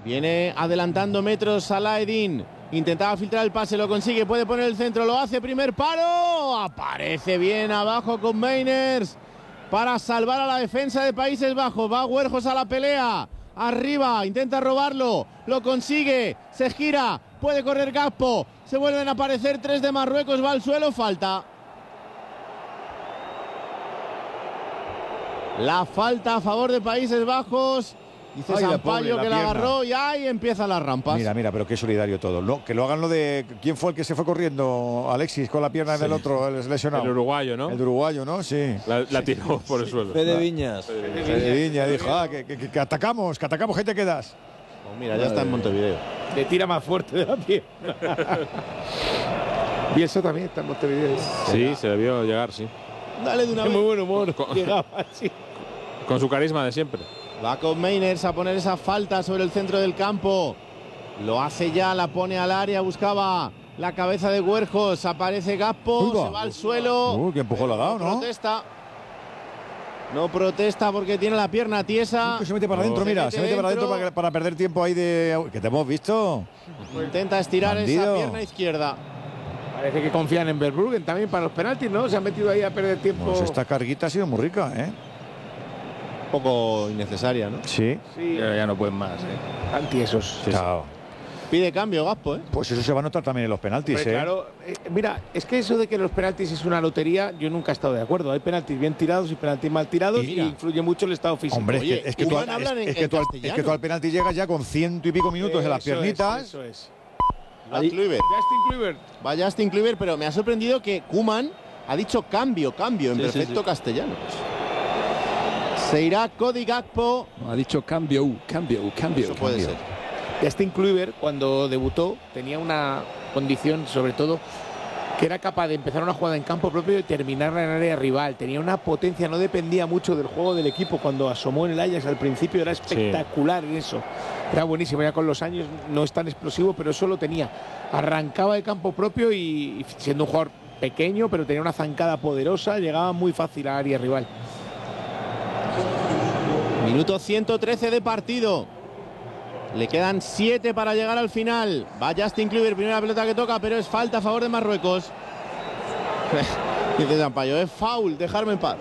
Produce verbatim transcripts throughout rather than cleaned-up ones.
Viene adelantando metros Salah-Eddin. Intentaba filtrar el pase, lo consigue, puede poner el centro, lo hace, primer palo. Aparece bien abajo con Meiners para salvar a la defensa de Países Bajos. Va Weghorst a la pelea. Arriba, intenta robarlo, lo consigue, se gira, puede correr Gakpo. Se vuelven a aparecer tres de Marruecos, va al suelo, falta. La falta a favor de Países Bajos. Dice Ay, la Sampaio pobre, la que la pierna. agarró y ahí empiezan las rampas. Mira, mira, pero qué solidario todo. No, que lo hagan lo de... ¿Quién fue el que se fue corriendo? Alexis, con la pierna Sí. del otro, el lesionado. El uruguayo, ¿no? El uruguayo, ¿no? Sí. La, la tiró por el suelo. Fede Viñas. Fede Viña dijo, ah, que, que, que atacamos, que atacamos, gente que das. Oh, mira, ya está en Montevideo. Le tira más fuerte de la pierna. Y eso también está en Montevideo. Sí, se debió llegar, sí. Dale de una Muy vez. buen humor. Con- Llegaba así. Con su carisma de siempre. Va con Meiners a poner esa falta sobre el centro del campo. Lo hace ya, la pone al área, buscaba la cabeza de Weghorst. Aparece Gakpo, Uy, va. se va al suelo. Uy, qué empujón le ha dado, ¿no? Protesta. No protesta porque tiene la pierna tiesa. Que se mete para adentro, mira, mete se mete para adentro para, para perder tiempo ahí de... ¿Que te hemos visto? Intenta estirar Bandido. esa pierna izquierda. Parece que confían en Verbruggen también para los penaltis, ¿no? Se han metido ahí a perder tiempo. Pues esta carguita ha sido muy rica, ¿eh? Un poco innecesaria, ¿no? Sí. Sí, Ya, ya no pueden más. ¿eh? antiesos. Chao. Pide cambio Gakpo, ¿eh? Pues eso se va a notar también en los penaltis, Hombre, ¿eh? claro, eh, mira, es que eso de que los penaltis es una lotería, yo nunca he estado de acuerdo. Hay penaltis bien tirados y penaltis mal tirados Y y, mira. influye mucho el estado físico. Hombre, es Oye, que, es que tú, Kuman al, hablan es, en- es que en tú al, es castellano. que tú al penalti llegas ya con ciento y pico minutos en las Eso piernitas. es, eso es. Va Kluivert. Justin Kluivert. Va Justin Kluivert, pero me ha sorprendido que Koeman ha dicho cambio, cambio en Sí, sí, perfecto sí. castellano. Se irá Cody Gakpo. Ha dicho cambio, cambio, cambio. Eso puede cambio. ser. Justin Kluivert, cuando debutó, tenía una condición, sobre todo, que era capaz de empezar una jugada en campo propio y terminarla en área rival. Tenía una potencia, no dependía mucho del juego del equipo. Cuando asomó en el Ajax al principio era espectacular en eso. Era buenísimo, ya con los años no es tan explosivo, pero eso lo tenía. Arrancaba de campo propio y, y siendo un jugador pequeño, pero tenía una zancada poderosa, llegaba muy fácil a área rival. Minuto ciento trece de partido. Le quedan siete para llegar al final. Va Justin Kluivert, primera pelota que toca, pero es falta a favor de Marruecos. Dice Sampaio, es foul, dejarme en paz.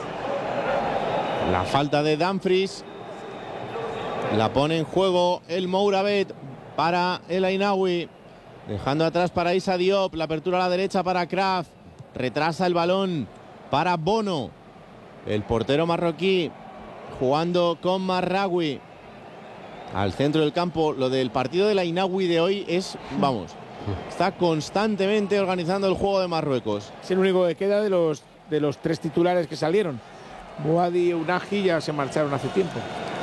La falta de Dumfries. La pone en juego el Mouravet para el Ainaoui. Dejando atrás para Issa Diop. La apertura a la derecha para Kraft. Retrasa el balón para Bono. El portero marroquí jugando con Marraoui. Al centro del campo. Lo del partido del Ainaoui de hoy es, vamos, está constantemente organizando el juego de Marruecos. Es el único que queda de los, de los tres titulares que salieron. Boadi y Unagi ya se marcharon hace tiempo.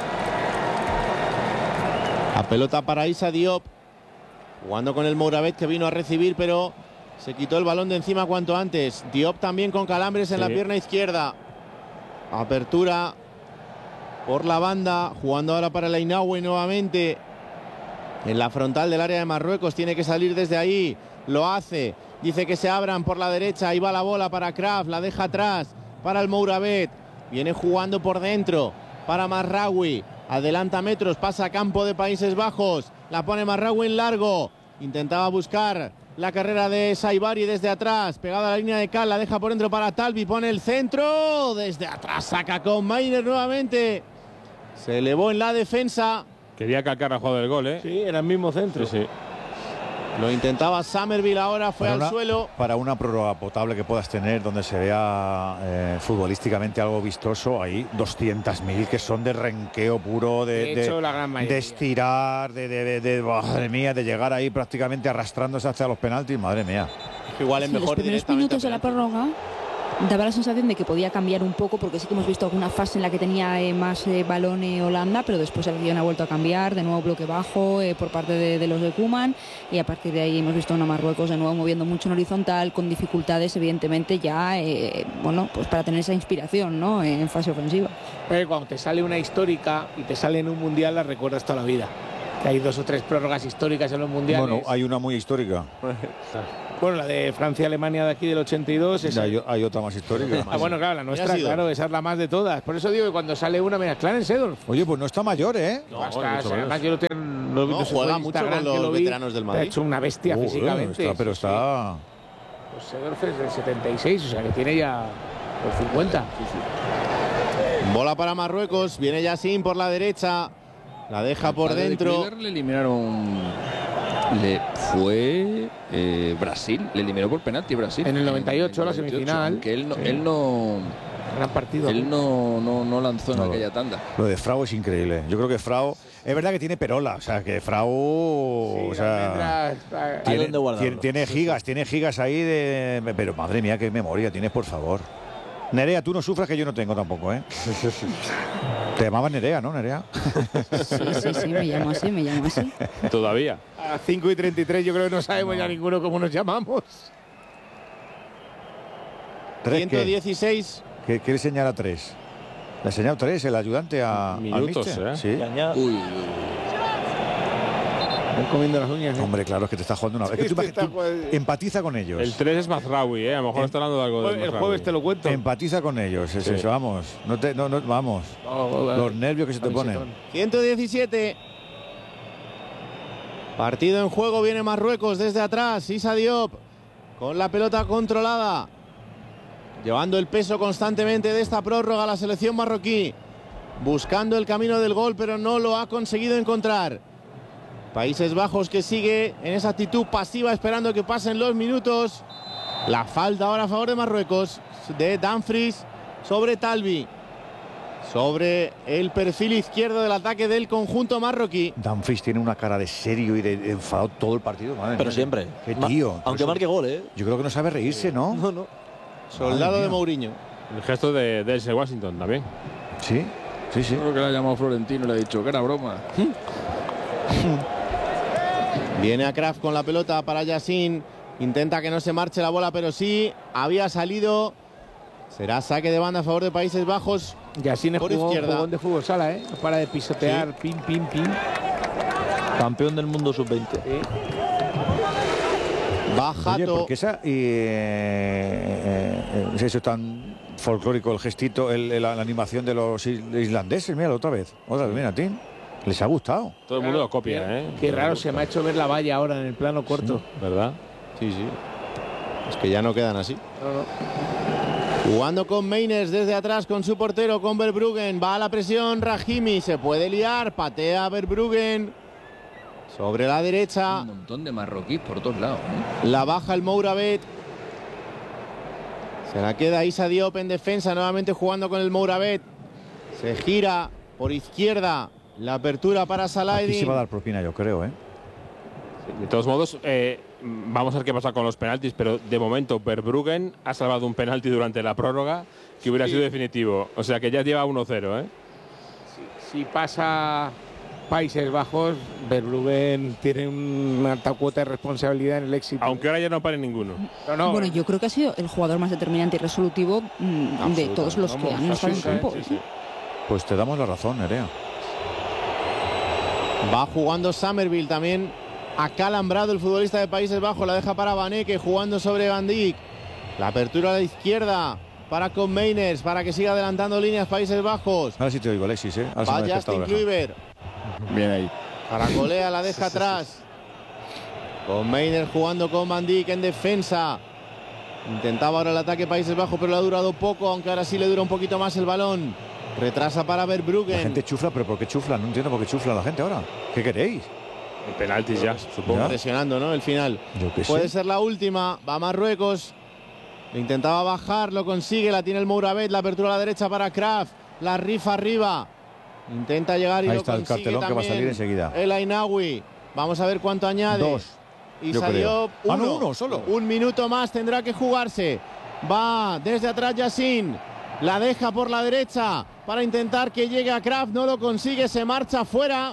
La pelota para Issa Diop. Jugando con el Mouravet que vino a recibir, pero se quitó el balón de encima cuanto antes. Diop también con calambres en Sí. la pierna izquierda. Apertura por la banda. Jugando ahora para el Ainaoui nuevamente. En la frontal del área de Marruecos. Tiene que salir desde ahí. Lo hace. Dice que se abran por la derecha. Ahí va la bola para Kraft. La deja atrás para el Mouravet. Viene jugando por dentro para Marraoui. Adelanta metros. Pasa a campo de Países Bajos. La pone Marraoui en largo. Intentaba buscar la carrera de Saibari desde atrás. Pegada a la línea de Cal. La deja por dentro para Talbi. Pone el centro. Desde atrás saca con Mainer nuevamente. Se elevó en la defensa. Quería calcar al jugador del gol, ¿eh? Sí, era el mismo centro. Sí, sí. Lo intentaba Summerville ahora. Fue Para al una- suelo. Para una prórroga potable que puedas tener, donde se vea eh, futbolísticamente algo vistoso, hay doscientos mil que son de renqueo puro, de, De hecho, la gran mayoría. de estirar, de, de, de- de- madre mía, de llegar ahí prácticamente arrastrándose hasta los penaltis, madre mía. Igual es Sí, los mejor primeros directamente minutos de a la penalti. prórroga daba la sensación de que podía cambiar un poco, porque sí que hemos visto alguna fase en la que tenía eh, más eh, balón eh, Holanda, pero después el guión ha vuelto a cambiar, de nuevo bloque bajo eh, por parte de, de los de Koeman, y a partir de ahí hemos visto a una Marruecos de nuevo moviendo mucho en horizontal, con dificultades evidentemente ya, eh, bueno, pues para tener esa inspiración, ¿no?, en fase ofensiva. Pero cuando te sale una histórica y te sale en un mundial, la recuerdas toda la vida. Que hay dos o tres prórrogas históricas en los mundiales. Bueno, hay una muy histórica. Bueno, la de Francia-Alemania de aquí del ochenta y dos. Esa... Hay, hay otra más histórica. Ah, bueno, claro, la nuestra, claro, esa es la más de todas. Por eso digo que cuando sale una, mira, Clarence Seedorf. Oye, pues no está mayor, ¿eh? No, está, o sea, además yo lo tengo, lo, no, no juega mucho con los vi, veteranos del Madrid. Ha hecho una bestia uh, físicamente. Está, pero sí, está... Sí. Pues Seedorf es del setenta y seis, o sea que tiene ya los cincuenta. Sí, sí. Bola para Marruecos, viene Yassin por la derecha, la deja por dentro. De le eliminaron, le fue eh, Brasil, le eliminó por penalti Brasil. En el noventa y ocho, en la el noventa y ocho, semifinal. Que él no, sí. él no, gran partido. él no, no, no lanzó en No, aquella tanda. Lo de Frau es increíble. Yo creo que Frau, es verdad que tiene perola, o sea, que Frau, Sí, o sea, está, tiene, dónde guardarlo. tiene, tiene gigas, tiene gigas ahí de, pero madre mía, qué memoria tienes, por favor. Nerea, tú no sufras que yo no tengo tampoco, ¿eh? Te llamabas Nerea, ¿no, Nerea? Sí, sí, sí, me llamo así, me llamo así. Todavía. A cinco y treinta y tres yo creo que no sabemos no. ya ninguno cómo nos llamamos. ciento dieciséis. ¿Qué quiere señalar a tres? Le ha señalado tres el ayudante a Minutos, a ¿eh? Sí. Uy, uy. Están comiendo las uñas. ¿eh? Hombre, claro, es que te está jugando una vez. Es que tú, Este tú empatiza con ellos. El tres es Mazraoui, ¿eh? A lo mejor El, está hablando de algo del El Mazraoui. jueves te lo cuento. Empatiza con ellos, es Sí. eso, vamos. No te, no, no, vamos. Oh, Los nervios que se te ponen. ciento diecisiete. Partido en juego, viene Marruecos desde atrás. Issa Diop con la pelota controlada. Llevando el peso constantemente de esta prórroga a la selección marroquí. Buscando el camino del gol, pero no lo ha conseguido encontrar. Países Bajos que sigue en esa actitud pasiva esperando que pasen los minutos. La falta ahora a favor de Marruecos de Dumfries sobre Talbi. Sobre el perfil izquierdo del ataque del conjunto marroquí. Dumfries tiene una cara de serio y de, de enfadado todo el partido. Madre Pero mía. siempre. Qué tío. Ma aunque marque gol, ¿eh? Yo creo que no sabe reírse, ¿no? No, no. Soldado de Mourinho. El gesto de Denzel Washington también. Sí, sí, sí. Creo que le ha llamado Florentino y le ha dicho que era broma. Viene a Kraft con la pelota para Yassin. Intenta que no se marche la bola, pero sí. Había salido. Será saque de banda a favor de Países Bajos. Yassin es por jugón, izquierda. jugón de fútbol sala, ¿eh? No para de pisotear, Sí. pim, pim, pim. Campeón del mundo sub veinte. Sí. Bajato. Oye, ¿por qué esa, y, eh, eh, es eso tan folclórico el gestito, el, el- la, la animación de los islandeses? Mira, otra vez. Otra vez, mira, Tim. Les ha gustado. Todo el mundo lo copia, ¿eh? Qué raro se me ha hecho ver la valla ahora en el plano corto. ¿Verdad? Sí, sí. Es que ya no quedan así. No, no. Jugando con Meiners desde atrás con su portero, con Verbruggen. Va a la presión Rahimi. Se puede liar. Patea Verbruggen. Sobre la derecha. Un montón de marroquíes por todos lados, ¿eh? La baja el Mouravet. Se la queda Issa Diop en defensa. Nuevamente jugando con el Mouravet. Se gira por izquierda. La apertura para Aquí Salahdin. se va a dar propina, yo creo, ¿eh? De todos modos, eh, vamos a ver qué pasa con los penaltis, pero de momento Verbruggen ha salvado un penalti durante la prórroga que hubiera Sí. sido definitivo. O sea que ya lleva uno cero, ¿eh? Si pasa Países Bajos, Verbruggen tiene una alta cuota de responsabilidad en el éxito. Aunque ahora ya no pare ninguno. No, no. Bueno, yo creo que ha sido el jugador más determinante y resolutivo mm, de todos los que Vamos, han estado en sí, campo. sí, sí. Pues te damos la razón, Nerea. Va jugando Somerville también. Acalambrado el futbolista de Países Bajos. La deja para Vaneke jugando sobre Van Dijk. La apertura a la izquierda para con Meiners para que siga adelantando líneas Países Bajos. Ahora sí te oigo, Alexis, ¿eh? Ahora se me ha Va despertado Justin la oreja. Kluivert. Bien ahí. Caracolea, la deja atrás. Con Meiners jugando con Van Dijk en defensa. Intentaba ahora el ataque Países Bajos, pero le ha durado poco, aunque ahora sí le dura un poquito más el balón. Retrasa para La Verbruggen. gente chufla, pero ¿por qué chufla? No entiendo por qué chufla la gente ahora. ¿Qué queréis? El penaltis ya, supongo. Ya. Presionando, ¿no? El final. Yo qué Puede sé. ser la última. Va Marruecos. Le intentaba bajar, lo consigue. La tiene el Mouravet. La apertura a la derecha para Kraft. La rifa arriba. Intenta llegar y Ahí lo está el consigue cartelón que va a también salir enseguida. El Ainaoui. Vamos a ver cuánto añade. Dos. Y yo salió creo. uno. Ah, no, uno solo. Un minuto más tendrá que jugarse. Va desde atrás Yassin. La deja por la derecha para intentar que llegue a Kraft. No lo consigue. Se marcha fuera.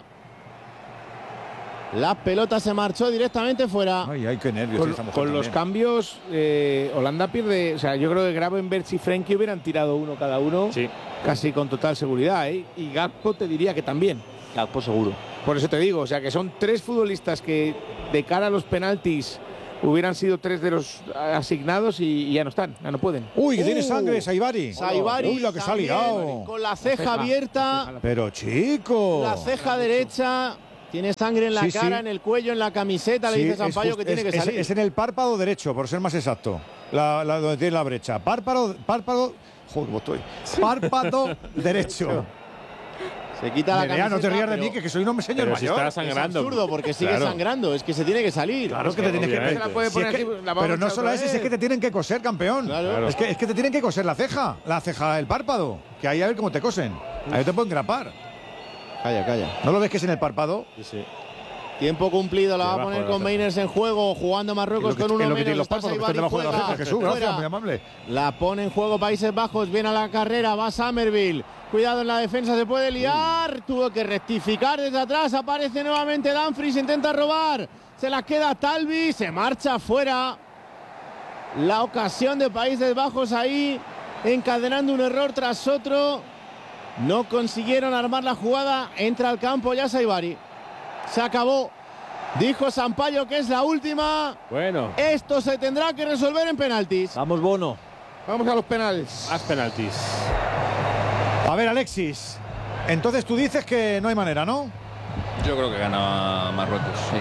La pelota se marchó directamente fuera. Ay, ay, qué nervios. Con, esta mujer con los también. cambios, eh, Holanda pierde. O sea, yo creo que Gravenberch y Frenkie hubieran tirado uno cada uno. Sí. Casi con total seguridad, ¿eh? Y Gakpo te diría que también. Gakpo seguro. Por eso te digo, o sea, que son tres futbolistas que de cara a los penaltis hubieran sido tres de los asignados y, y ya no están, ya no pueden. Uy, que tiene Uh, sangre, Saibari. Saibari Uy, lo que se ha también, liado. con la ceja, ceja. abierta, Pero chico. la ceja derecha, tiene sangre en la Sí, cara, sí. en el cuello, en la camiseta, le Sí, dice es Sampaio just- que tiene es- que es- salir. Es en el párpado derecho, por ser más exacto. La, la- donde tiene la brecha. Párpado, párpado. Joder, ¿cómo estoy? Párpado derecho. Se quita la Nerea, camiseta. no te rías de pero mí, que, que soy un hombre señor Pero si mayor. está es sangrando. absurdo porque sigue Claro. sangrando, es que se tiene que salir. Claro que te tienes que. obviamente. Se la puede Si es poner que- así, la vamos pero no a solo otra eso, es vez. que te tienen que coser, campeón. Claro. Claro. Es, que, es que te tienen que coser la ceja, la ceja, el párpado. Que ahí a ver cómo te cosen. Ahí te pueden grapar. Calla, calla. ¿No lo ves que es en el párpado? Sí, sí. Tiempo cumplido, la va a Debajo poner de la con ceja. Meiners en juego, jugando Marruecos Es lo que- con uno es lo que menos. tienen los está párpados, que están Saibari, debajo de la juega, ceja. Jesús, gracias, fuera. muy amable. La pone en juego Países Bajos, viene a la carrera, va Summerville. Cuidado en la defensa, se puede liar. Tuvo que rectificar desde atrás. Aparece nuevamente Dumfries, intenta robar. Se la queda Talvi, se marcha fuera. La ocasión de Países Bajos ahí, encadenando un error tras otro. No consiguieron armar la jugada. Entra al campo ya Saibari. Se acabó. Dijo Sampaio que es la última. Bueno, Esto se tendrá que resolver en penaltis. Vamos, Bono. Vamos a los penales. más penaltis. A ver, Alexis. Entonces tú dices que no hay manera, ¿no? Yo creo que gana Marruecos, sí.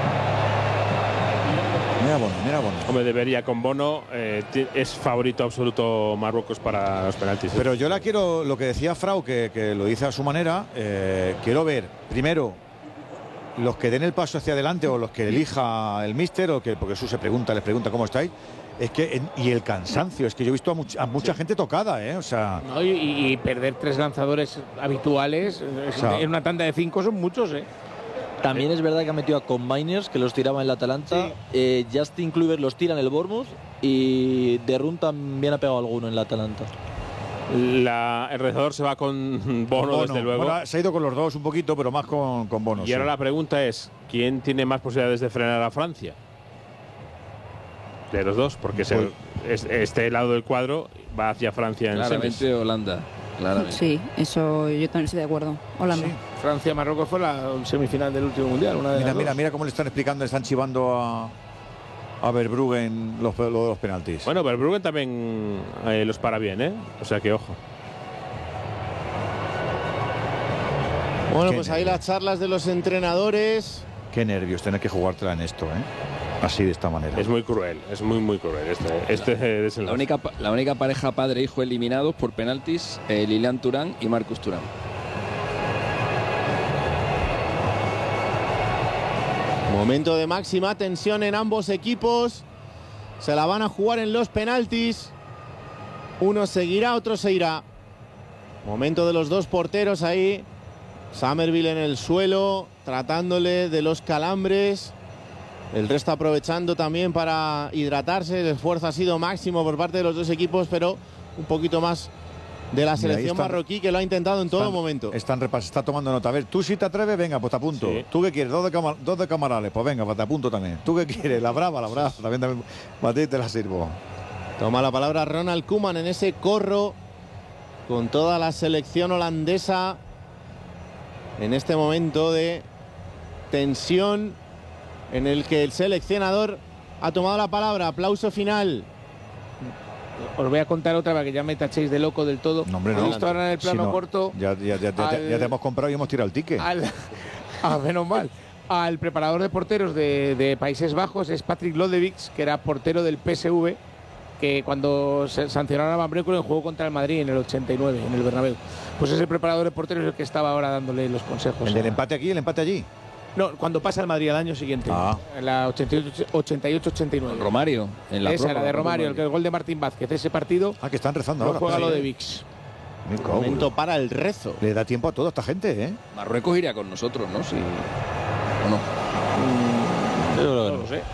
Mira Bono, mira Bono. Hombre, debería con Bono. eh, ti- es favorito absoluto Marruecos para los penaltis. Pero yo la quiero, lo que decía Frau, que, que lo dice a su manera, eh, quiero ver, primero, los que den el paso hacia adelante o los que elija el míster, o que, porque eso se pregunta, les pregunta cómo estáis, es que, en- y el cansancio, es que yo he visto a, much- a mucha gente tocada, ¿eh? O sea, No, y, y perder tres lanzadores habituales es- O sea, en una tanda de cinco son muchos, ¿eh? También es verdad que ha metido a Combiners, que los tiraba en la Atalanta. Eh, Justin Kluivert los tira en el Bournemouth. Y De Run también ha pegado alguno en la Atalanta. La- el rezador se va con Bono, Bono. desde luego. Bueno, se ha ido con los dos un poquito, pero más con, con Bono. y sí. ahora la pregunta es: ¿quién tiene más posibilidades de frenar a Francia? De los dos, porque se- es- este lado del cuadro va hacia Francia en semis. Claramente Holanda. Claramente. Sí, eso yo también estoy de acuerdo. Holanda. Sí. Francia-Marruecos fue la semifinal del último mundial. Una de Mira, las mira, dos. mira cómo le están explicando, le están chivando a, a Verbruggen los, lo de los penaltis. Bueno, pero Bruggen también eh, los para bien, ¿eh? O sea que ojo. Bueno, Qué pues ahí nervios. las charlas de los entrenadores. Qué nervios tener que jugártela en esto, ¿eh? Así, de esta manera. Es muy cruel, es muy, muy cruel este, este desenlace. La única, pa- la única pareja padre-hijo eliminados por penaltis, eh, Lilian Turán y Marcus Turán. Momento de máxima tensión en ambos equipos. Se la van a jugar en los penaltis. Uno seguirá, otro se irá. Momento de los dos porteros ahí. Summerville en el suelo, tratándole de los calambres. El resto aprovechando también para hidratarse. El esfuerzo ha sido máximo por parte de los dos equipos, pero un poquito más de la Mira, ahí selección están- marroquí, que lo ha intentado en todo Están- momento. Están repas, está tomando nota. A ver, tú si te atreves, venga, pues te apunto. Sí. ¿Tú qué quieres? Dos de, cama- dos de camarales, pues venga, pues te apunto también. ¿Tú qué quieres? La brava, la brava. También, también para ti te la sirvo. Toma la palabra Ronald Koeman en ese corro con toda la selección holandesa en este momento de tensión en el que el seleccionador ha tomado la palabra. Aplauso final. Os voy a contar otra para que ya me tachéis de loco del todo. No, hombre, He no. visto ahora en el plano Si no, corto Ya, ya, ya, ya, al- ya te hemos comprado y hemos tirado el ticket. al, ah, menos mal, al preparador de porteros de, de Países Bajos, es Patrick Lodevics, que era portero del P S V, que cuando se sancionaron a Van Breukelen jugó contra el Madrid en el ochenta y nueve, en el Bernabéu. Pues ese preparador de porteros es el que estaba ahora dándole los consejos. El del empate aquí, el empate allí. No, cuando pasa el Madrid al año siguiente, Ah. en la ochenta y ocho ochenta y nueve. Romario. En la Esa era prórroga, de con Romario, el, que- el gol de Martín Vázquez. Ese partido Ah, que están rezando lo ahora. juega espera. Lodevics. Me cago. Momento para el rezo. Le da tiempo a toda esta gente, ¿eh? Marruecos iría con nosotros, ¿no? Si, ¿o no? No lo sé.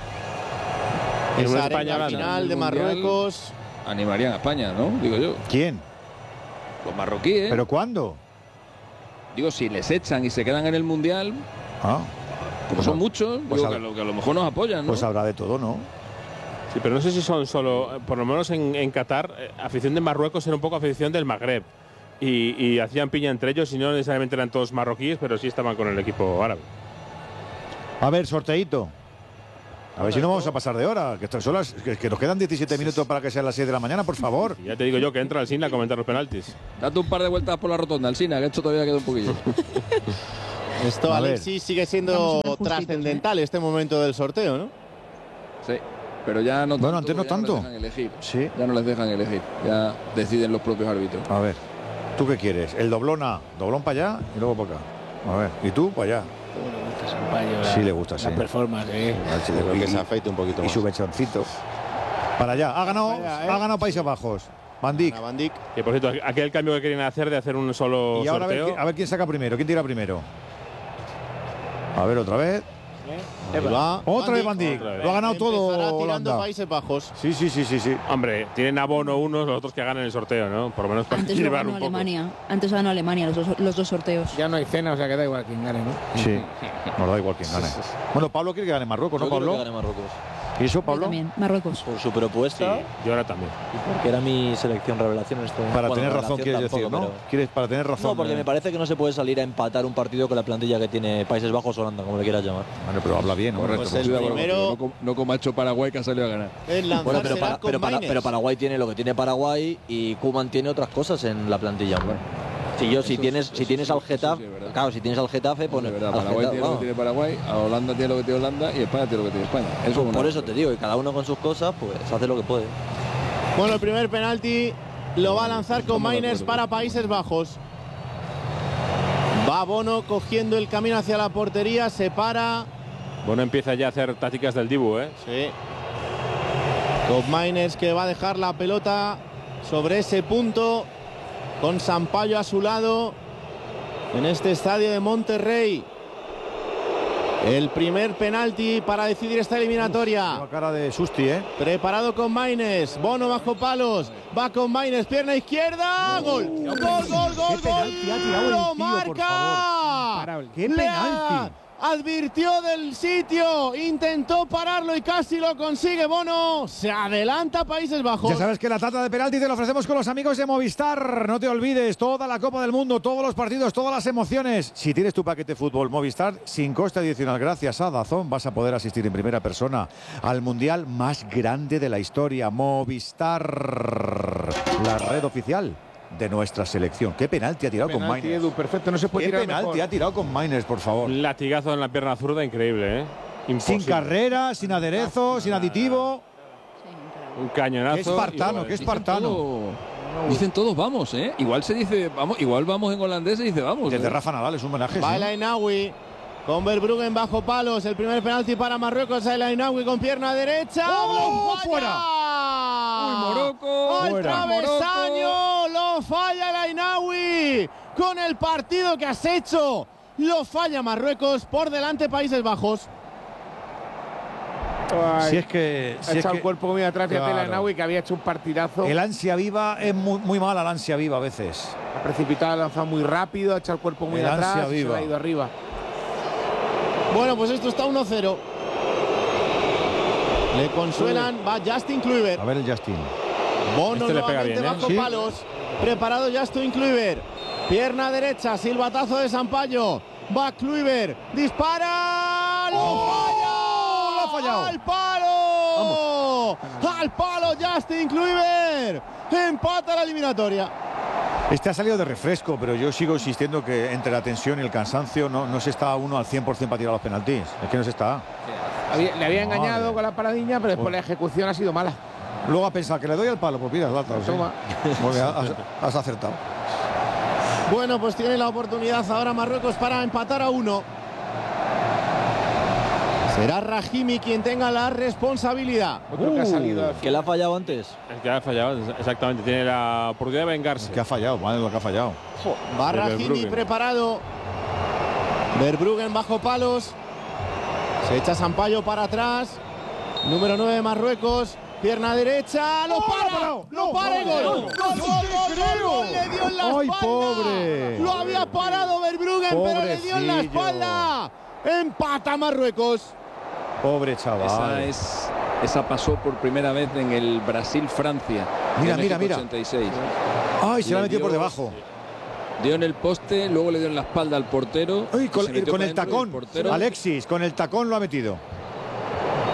En una Esa España arenga gana. final de El Mundial. Marruecos. Animarían a España, ¿no? Digo yo. ¿Quién? Los marroquíes. ¿Pero cuándo? Digo, si les echan y se quedan en el Mundial, Ah, como son muchos, pues digo a- que, a lo, que a lo mejor nos apoyan, ¿no? pues habrá de todo, ¿no? Sí, pero no sé si son solo, eh, por lo menos en, en Qatar, eh, afición de Marruecos era un poco afición del Magreb. Y, y hacían piña entre ellos y no necesariamente eran todos marroquíes, pero sí estaban con el equipo árabe. A ver, sorteíto. A ver si no vamos a pasar de hora, que, estas son las, que, que nos quedan diecisiete minutos para que sean las seis de la mañana, por favor. Ya te digo yo que entra Alsina a comentar los penaltis. Date un par de vueltas por la rotonda, Alsina, que esto todavía queda un poquillo. Esto, A ver. Alexis, sigue siendo trascendental este momento del sorteo, ¿no? Sí, pero ya no tanto. Bueno, antes no ya tanto. les dejan elegir. Sí. Ya no les dejan elegir. Ya deciden los propios árbitros. A ver, ¿tú qué quieres? ¿El doblona? Doblón para allá y luego para acá. A ver, ¿y tú para allá? ¿Cómo le gusta Sampaio? La, Sí le gusta, la sí. performance, ¿eh? Sí, Creo y- que se afeite un poquito y más. su mechoncito. Para allá. Ha ganado, Vaya, ¿eh? ha ganado Países Bajos. Van Dijk. A Van Dijk. Que por cierto, aquel cambio que querían hacer de hacer un solo Y ahora a ver, sorteo. qui- a ver quién saca primero, quién tira primero. A ver, otra vez. Ahí va. Otra vez Van Dijk. Otra vez. Lo ha ganado todo Empezará tirando Holanda. Países Bajos. Sí, sí, sí, sí, sí. Hombre, tienen abono unos, los otros que ganan el sorteo, ¿no? Por lo menos para Antes lo llevar ganó un poco. Alemania. Antes ganó Alemania los dos, los dos sorteos. Ya no hay cena, o sea que da igual quién gane, ¿no? Sí. Nos da igual quién gane. Bueno, Pablo quiere que gane Marruecos, ¿no, Yo quiero que Pablo? gane Marruecos. ¿Y eso, Yo Pablo? también, Marruecos. Por su Sí, propuesta yo ahora también. y porque era mi selección revelación en este momento. Para Bueno, tener razón, revelación quieres decir, tampoco, ¿no? pero- ¿Quieres para tener razón? No, porque eh. me parece que no se puede salir a empatar un partido con la plantilla que tiene Países Bajos o Holanda, como le quieras llamar. Bueno, pero habla bien, ¿no? Correcto, Pues pues el estoy de acuerdo primero- contigo. No, com- no como ha hecho Paraguay, que ha salido a ganar. Es Bueno, pero, lanzársela para- con pero, para- Maines. pero Paraguay tiene lo que tiene Paraguay y Koeman tiene otras cosas en la plantilla. hombre. Si yo, si Eso tienes, sí, si eso tienes sí, al eso Getafe, sí es verdad. claro, si tienes al Getafe, pues De verdad, al Paraguay Getafe, tiene lo que vamos. tiene Paraguay, a Holanda tiene lo que tiene Holanda y España tiene lo que tiene España. Eso es una Por eso cosa. te digo, y cada uno con sus cosas, pues hace lo que puede. Bueno, el primer penalti lo va a lanzar con Estamos de Maines acuerdo. para Países Bajos. Va Bono cogiendo el camino hacia la portería, se para. Bueno, empieza ya a hacer tácticas del Dibu, ¿eh? Sí. Con Maines que va a dejar la pelota sobre ese punto con Sampaio a su lado en este estadio de Monterrey. El primer penalti para decidir esta eliminatoria. Lleva cara de susti, ¿eh? Preparado con Maines, Bono bajo palos, va con Maines, pierna izquierda, gol, gol, gol, gol, gol, penalti ha tirado el lo tío, por marca. Imparable. ¡Qué Le penalti! advirtió del sitio, intentó pararlo y casi lo consigue Bono. Se adelanta Países Bajos. Ya sabes que la tanda de penalti te la ofrecemos con los amigos de Movistar. No te olvides, toda la Copa del Mundo, todos los partidos, todas las emociones. Si tienes tu paquete fútbol Movistar, sin coste adicional, gracias a Dazón, vas a poder asistir en primera persona al Mundial más grande de la historia. Movistar, la red oficial de nuestra selección. ¿Qué penalti ha tirado con Penalti, Maines? Edu, perfecto, no se puede ¿Qué tirar penalti mejor. ha tirado con Maines, por favor? Un latigazo en la pierna zurda increíble, ¿eh? Sin Imposible. carrera, sin aderezo, sin aditivo. Un cañonazo. Qué espartano, y- qué Dicen espartano. todo- Dicen todos vamos, ¿eh? Igual se dice vamos, igual vamos en holandés y dice vamos. Desde ¿eh? Rafa Nadal es un homenaje. Va sí. el Ainawi con Verbruggen bajo palos. El primer penalti para Marruecos. El Ainawi con pierna derecha. ¡Oh! ¡Lo falla! ¡Uy, Morocco! ¡Al Fuera. travesaño! ¡Lo falla el Ainawi! Con el partido que has hecho. Lo falla Marruecos. Por delante Países Bajos. Ay, Si es que. ha si es echado que- el cuerpo muy atrás, fíjate, Claro. el Ainawi, que había hecho un partidazo. El ansia viva es muy, muy mala, el ansia viva a veces. Ha precipitado, ha lanzado muy rápido, ha echado el cuerpo muy El atrás ansia y se viva. le ha ido arriba. Bueno, pues esto está uno cero. Le consuelan. Va Justin Kluivert. A ver el Justin. Bono Este le pega nuevamente bien, ¿eh? bajo Sí. palos. Preparado Justin Kluivert. Pierna derecha, silbatazo de Sampaio. Va Kluivert. Dispara. ¡Lo falla! ¡Oh! Lo ha fallado. ¡Al palo! ¡Al palo Justin Kluivert! Empata la eliminatoria. Este ha salido de refresco, pero yo sigo insistiendo que entre la tensión y el cansancio no, no se está uno al cien por cien para tirar los penaltis. Es que no se está. Había- le había Madre. engañado con la paradiña, pero después Bueno. la ejecución ha sido mala. Luego ha pensado que le doy al palo, pues mira, Zlatan, sí. Toma. Muy bien, has, has acertado. Bueno, pues tiene la oportunidad ahora Marruecos para empatar a uno. Será Rahimi quien tenga la responsabilidad. Otro que ha salido. al ¿Que le ha fallado antes? El que ha fallado, exactamente. Tiene la oportunidad de vengarse. Que ha fallado, madre lo que ha fallado. Va De Rahimi Verbruggen. preparado. Verbruggen bajo palos. Se echa Sampaio para atrás. Número nueve de Marruecos. Pierna derecha. ¡Lo para! ¡Lo para y gol! ¡Gol, gol, gol, gol, gol! Le dio en la ¡Ay, espalda. pobre! Lo había parado Verbruggen, pero le dio en la Pobrecillo. espalda. Empata Marruecos. Pobre Esa, chaval. es, esa pasó por primera vez en el Brasil-Francia. Mira, de mira, México mira. ochenta y seis. Ay, se la ha Le metido por dio- debajo. Dio en el poste, luego le dio en la espalda al portero. Ay, con, se metió con para el dentro y tacón. portero- Alexis, con el tacón lo ha metido.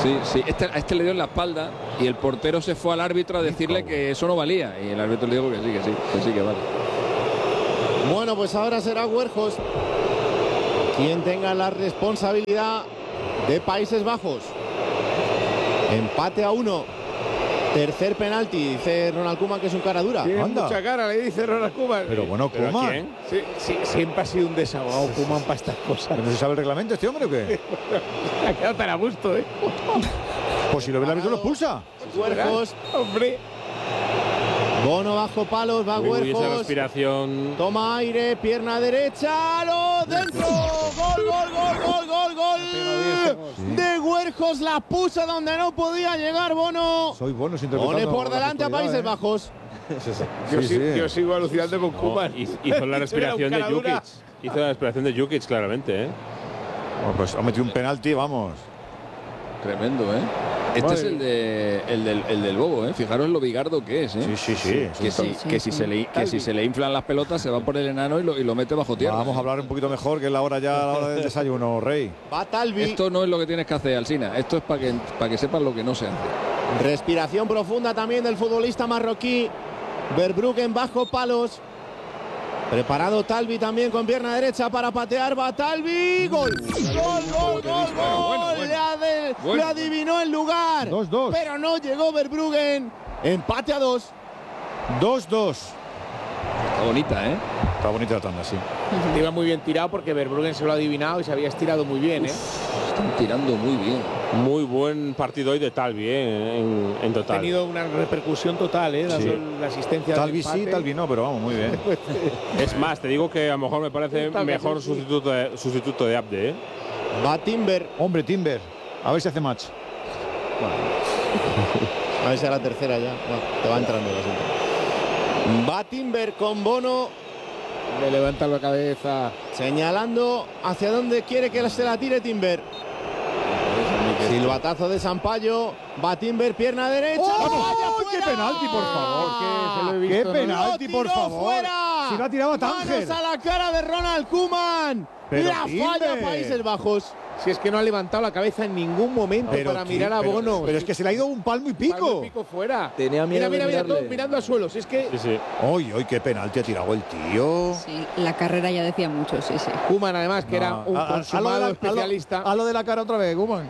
Sí, sí. Este, a este le dio en la espalda y el portero se fue al árbitro a decirle que eso no valía. Y el árbitro le dijo que sí, que sí, que sí, que vale. Bueno, pues ahora será Weghorst quien tenga la responsabilidad de Países Bajos. Empate a uno. Tercer penalti, dice Ronald Koeman que es un cara dura. Tiene Anda. mucha cara, le dice Ronald Koeman. Pero bueno, ¿Pero Koeman. quién? Sí, sí, siempre ha sido un desahogado Koeman para estas cosas. ¿No se sabe el reglamento este hombre o qué? Se ha quedado tan a gusto, ¿eh? Pues si lo ve el árbitro lo expulsa. Weghorst, Hombre. Bono bajo palos, va Uy, esa Weghorst. respiración. Toma aire, pierna derecha, lo dentro. Gol, gol, gol, gol, gol, gol. De Weghorst la puso donde no podía llegar Bono. Soy bueno sin interpretando. Pone por la delante a gestualidad, Países ¿eh? Bajos. Sí, sí. Yo, Sí, sí- sí. yo sigo alucinando con No, Koeman. hizo hizo la respiración de Era un cara Jukic. Hizo la respiración de Jukic, claramente, ¿eh? Bueno, pues ha metido un penalti, vamos. Tremendo, ¿eh? Este Madre es el, de, el, del, el del bobo, ¿eh? Fijaros lo bigardo que es, ¿eh? Sí, sí, sí. Que, Es un- si, sí, que, sí. si se le, que si se le inflan las pelotas se va por el enano y lo, y lo mete bajo tierra. Vamos a hablar un poquito mejor, que es la hora ya, la hora del desayuno, Rey. Va Talvi. Esto no es lo que tienes que hacer, Alsina. Esto es para que, para que sepas lo que no se hace. Respiración profunda también del futbolista marroquí. Verbruggen bajo palos. Preparado Talvi también con pierna derecha para patear. Va Talvi. Gol. Gol, gol, gol, gol. Le, ade- Bueno. le adivinó el lugar. dos dos. Pero no llegó Verbruggen. Empate a dos. dos dos. Está bonita, ¿eh? Está bonita la tanda, sí. Iba muy bien tirado porque Verbruggen se lo ha adivinado y se había estirado muy bien, ¿eh? Están tirando muy bien. Muy buen partido hoy de Talvi, ¿eh? En, en Ha total. tenido una repercusión total, ¿eh? Dando Sí. la asistencia del Talvi sí, empate. Talvi no, pero vamos, muy bien. Es más, te digo que a lo mejor me parece Talvi, mejor sí. sustituto de, sustituto de Abde, ¿eh? Va Timber. Hombre, Timber. A ver si hace match. A ver si a la tercera ya. Bueno, te va entrando el asunto. Va Timber con Bono. Le levanta la cabeza. Señalando hacia dónde quiere que se la tire Timber. Silbatazo de Sampaio. Va Timber, pierna derecha. ¡Oh! ¡Vaya ¡Qué fuera! penalti, por favor! Que se lo he ¡Qué visto, ¿no? penalti, ¡Lo por tiró favor! fuera! Si lo ha tirado a Manos Tánger. a la cara de Ronald Koeman. Pero la Timber. falla Países Bajos. Si es que no ha levantado la cabeza en ningún momento Pero, para Tim- mirar a pero- Bono. Pero, es que se le ha ido un palmo y Palmo pico. y pico fuera. Tenía miedo Mira, mira, de mira, mirarle. todo mirando al suelo. Si es que Sí, sí. ¡Uy, uy, qué penalti ha tirado el tío! Sí, la carrera ya decía mucho, sí, sí. Koeman, además, que era No, un a- a- consumado a lo de la- especialista. A lo, a lo de la cara otra vez, Guman.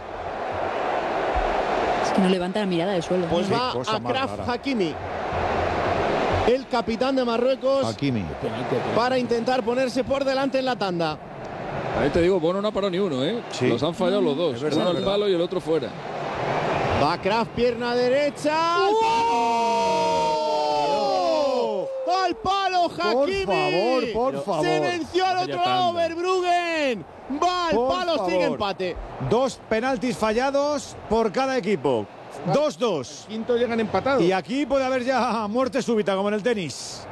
Es que no levanta la mirada del suelo. Pues Qué va cosa más Achraf rara. Hakimi, el capitán de Marruecos, Hakimi. para intentar ponerse por delante en la tanda. Ahí te digo, Bono no ha parado ni uno, ¿eh? Sí. Los han fallado los dos. Es verdad, uno es al verdad. palo y el otro fuera. Va Achraf, pierna derecha. ¡Al palo! ¡Al palo, Hakimi! favor, por favor. Se venció al otro lado Verbruggen. Va al Por palo, sigue favor. empate. Dos penaltis fallados por cada equipo. dos dos. Quinto llegan empatados. Y aquí puede haber ya muerte súbita, como en el tenis.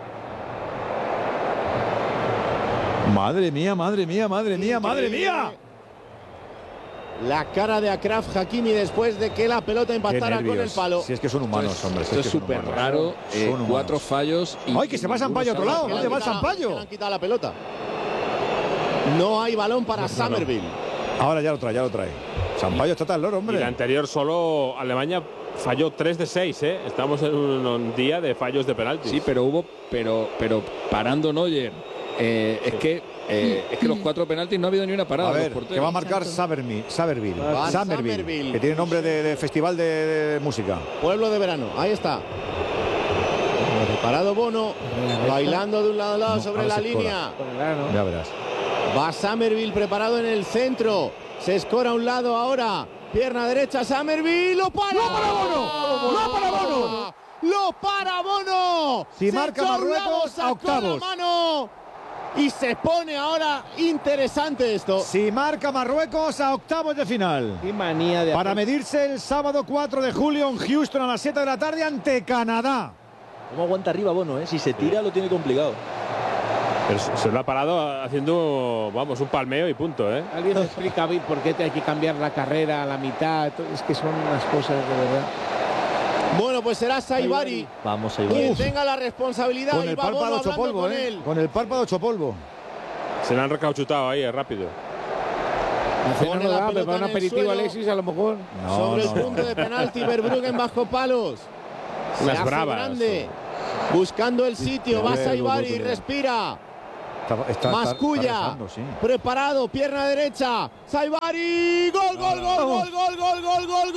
Madre mía, madre mía, madre mía, madre mía. La cara de Achraf Hakimi después de que la pelota Qué impactara con el nervios. palo. Si es que son humanos, hombre. si Esto es es que son súper humanos. raro. eh, Son humanos. cuatro fallos. Y, ¡Ay, que se va y Sampaio a otro ninguno lado! salva. ¿Dónde va el Que le han Sampaio? quitado- que le han quitado la pelota. No hay balón para Summerville. Ahora ya lo trae, ya lo trae. Sampaio está tan loro, Y hombre. la anterior solo Alemania falló tres de seis, ¿eh? Estamos en un, un día de fallos de penaltis. Sí, pero hubo, pero, pero parando Neuer. Eh, es que eh, es que los cuatro penaltis no ha habido ni una parada. A de los ver, porteros. que va a marcar Sabermi- Saberville. Va Samerville, Samerville. que tiene nombre de, de festival de, de música. Pueblo de verano, ahí está. Preparado Bono, bailando de un lado a lado No, sobre ahora la se escora. línea. Claro. Ya verás. Va Summerville preparado en el centro. Se escora a un lado ahora. Pierna derecha, Summerville. ¡Lo para! ¡Lo para Bono! ¡Lo para Bono! ¡Lo para Bono! Si Se marca echó a un Marruecos, lado, a sacó octavos. la mano. Y se pone ahora interesante esto. Si marca Marruecos a octavos de final. Qué manía de Para hacer- medirse el sábado cuatro de julio en Houston a las siete de la tarde ante Canadá. ¿Cómo aguanta arriba Bono, eh? Si se tira lo tiene complicado. Pero se se lo ha parado haciendo, vamos, un palmeo y punto, ¿eh? Alguien me explica Vic, por qué te hay que cambiar la carrera a la mitad. Es que son unas cosas de verdad. Bueno, pues será Saibari Vamos a quien ir. tenga la responsabilidad. Con y el va Bono párpado hecho hablando polvo, con ¿eh? él. Con el párpado hecho polvo. Se le han recauchutado ahí, eh, rápido. Cena Pone no la da, pero pelota para un en el aperitivo, suelo. Alexis, a lo mejor. No, Sobre no, el punto no. de penalti, Verbruggen bajo palos. Se Las hace bravas. grande. Buscando el sitio. Va A ver, Saibari, Lugo, respira. Está, está, está- Masculla, está rezando, sí. preparado, pierna derecha, Saibari, gol, gol, gol, gol, gol, gol, gol, gol,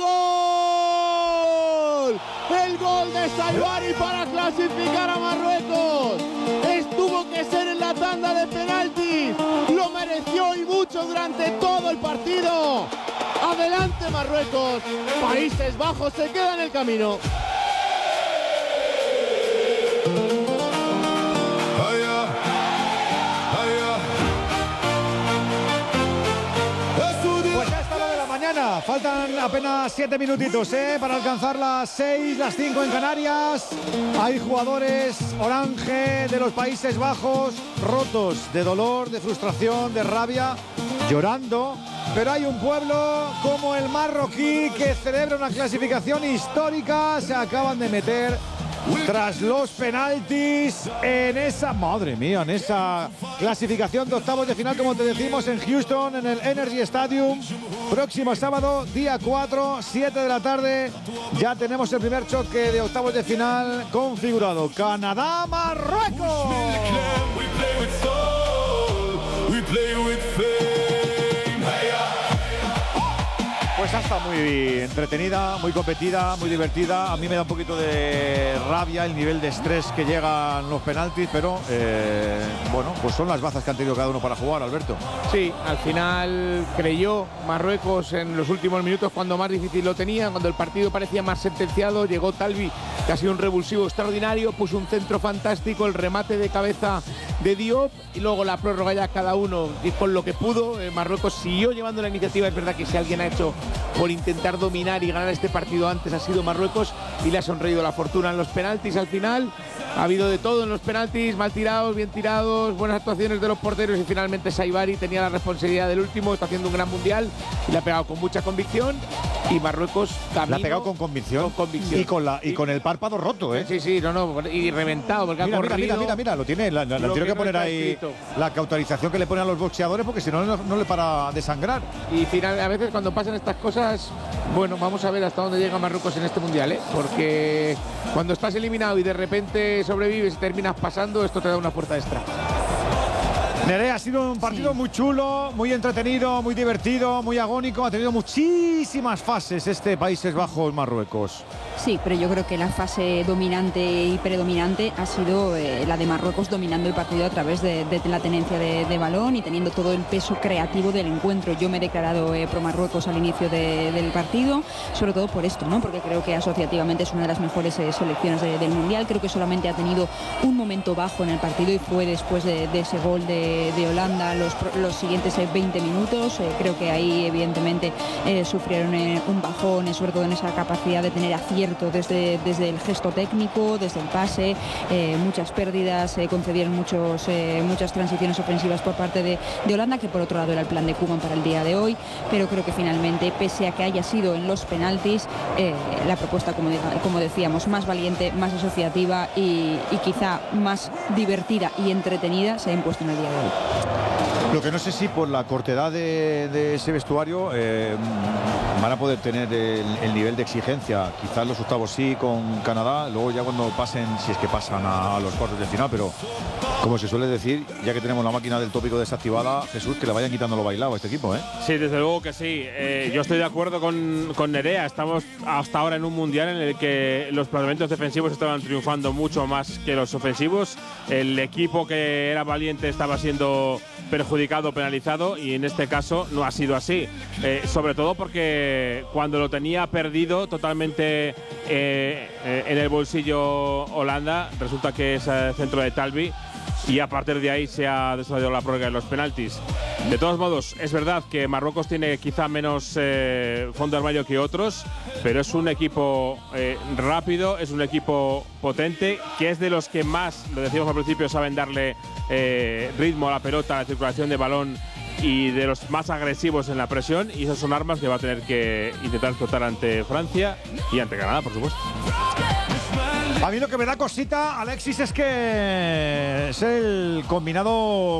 gol. El gol de Saibari para clasificar a Marruecos. Estuvo que ser en la tanda de penaltis, lo mereció y mucho durante todo el partido. Adelante Marruecos, Países Bajos se queda en el camino. Pues ya está lo de la mañana. Faltan apenas siete minutitos ¿eh? para alcanzar las seis, las cinco en Canarias. Hay jugadores orange de los Países Bajos rotos de dolor, de frustración, de rabia, llorando. Pero hay un pueblo como el marroquí que celebra una clasificación histórica. Se acaban de meter tras los penaltis en esa, madre mía, en esa clasificación de octavos de final, como te decimos, en Houston, en el Energy Stadium. Próximo sábado, día cuatro, siete de la tarde, ya tenemos el primer choque de octavos de final configurado. Canadá-Marruecos. Pues ha estado muy entretenida, muy competida, muy divertida. A mí me da un poquito de rabia el nivel de estrés que llegan los penaltis, pero eh, bueno, pues son las bazas que han tenido cada uno para jugar, Alberto. Sí, al final creyó Marruecos en los últimos minutos cuando más difícil lo tenía, cuando el partido parecía más sentenciado. Llegó Talbi, que ha sido un revulsivo extraordinario, puso un centro fantástico, el remate de cabeza de Diop y luego la prórroga ya cada uno y con lo que pudo. eh, Marruecos siguió llevando la iniciativa. Es verdad que si alguien ha hecho por intentar dominar y ganar este partido antes ha sido Marruecos y le ha sonreído la fortuna en los penaltis. Al final ha habido de todo en los penaltis, mal tirados, bien tirados, buenas actuaciones de los porteros y finalmente Saibari tenía la responsabilidad del último, está haciendo un gran mundial y le ha pegado con mucha convicción y Marruecos camino, La ha pegado con convicción, con convicción. y con la y con el párpado roto, ¿eh? Sí, sí, no, no, y reventado porque Mira, ha mira, corrido. mira, mira, mira, lo tiene, la, la- la Lo tiene que que no poner está ahí escrito. la cauterización que le ponen a los boxeadores porque si no, no, no le para de sangrar. Y final, a veces cuando pasan estas cosas, bueno, vamos a ver hasta dónde llega Marruecos en este mundial, ¿eh? Porque cuando estás eliminado y de repente sobrevives y terminas pasando, esto te da una fuerza extra. Nerea, ha sido un partido muy chulo, muy entretenido, muy divertido, muy agónico. Ha tenido muchísimas fases este Países Bajos-Marruecos. Sí, pero yo creo que la fase dominante y predominante ha sido eh, la de Marruecos dominando el partido a través de, de la tenencia de, de balón y teniendo todo el peso creativo del encuentro. Yo me he declarado eh, pro Marruecos al inicio de, del partido, sobre todo por esto, ¿no? Porque creo que asociativamente es una de las mejores eh, selecciones de, del Mundial. Creo que solamente ha tenido un momento bajo en el partido y fue después de, de ese gol de, de Holanda los, los siguientes eh, veinte minutos. Eh, creo que ahí evidentemente eh, sufrieron eh, un bajón, eh, sobre todo en esa capacidad de tener acierto desde, desde el gesto técnico, desde el pase, eh, muchas pérdidas, eh, concedieron muchos, eh, muchas transiciones ofensivas por parte de, de Holanda, que por otro lado era el plan de Koeman para el día de hoy, pero creo que finalmente, pese a que haya sido en los penaltis, eh, la propuesta, como, como decíamos, más valiente, más asociativa y, y quizá más divertida y entretenida se ha impuesto en el día de hoy. Lo que no sé si por la cortedad de, de ese vestuario eh, van a poder tener el, el nivel de exigencia. Quizás los octavos sí con Canadá, luego ya cuando pasen, si es que pasan a, a los cuartos de final, pero como se suele decir, ya que tenemos la máquina del tópico desactivada, Jesús, que le vayan quitando lo bailado a este equipo, ¿eh? Sí, desde luego que sí. Eh, yo estoy de acuerdo con, con Nerea. Estamos hasta ahora en un mundial en el que los planteamientos defensivos estaban triunfando mucho más que los ofensivos. El equipo que era valiente estaba siendo perjudicado, penalizado, y en este caso no ha sido así. Eh, sobre todo porque cuando lo tenía perdido totalmente eh, eh, en el bolsillo Holanda, resulta que es el centro de Talbi, y a partir de ahí se ha desarrollado la prórroga de los penaltis. De todos modos, es verdad que Marruecos tiene quizá menos eh, fondo de armario que otros, pero es un equipo eh, rápido, es un equipo potente, que es de los que más, lo decíamos al principio, saben darle eh, ritmo a la pelota, a la circulación de balón, y de los más agresivos en la presión, y esas son armas que va a tener que intentar explotar ante Francia y ante Canadá, por supuesto. A mí lo que me da cosita, Alexis, es que es el combinado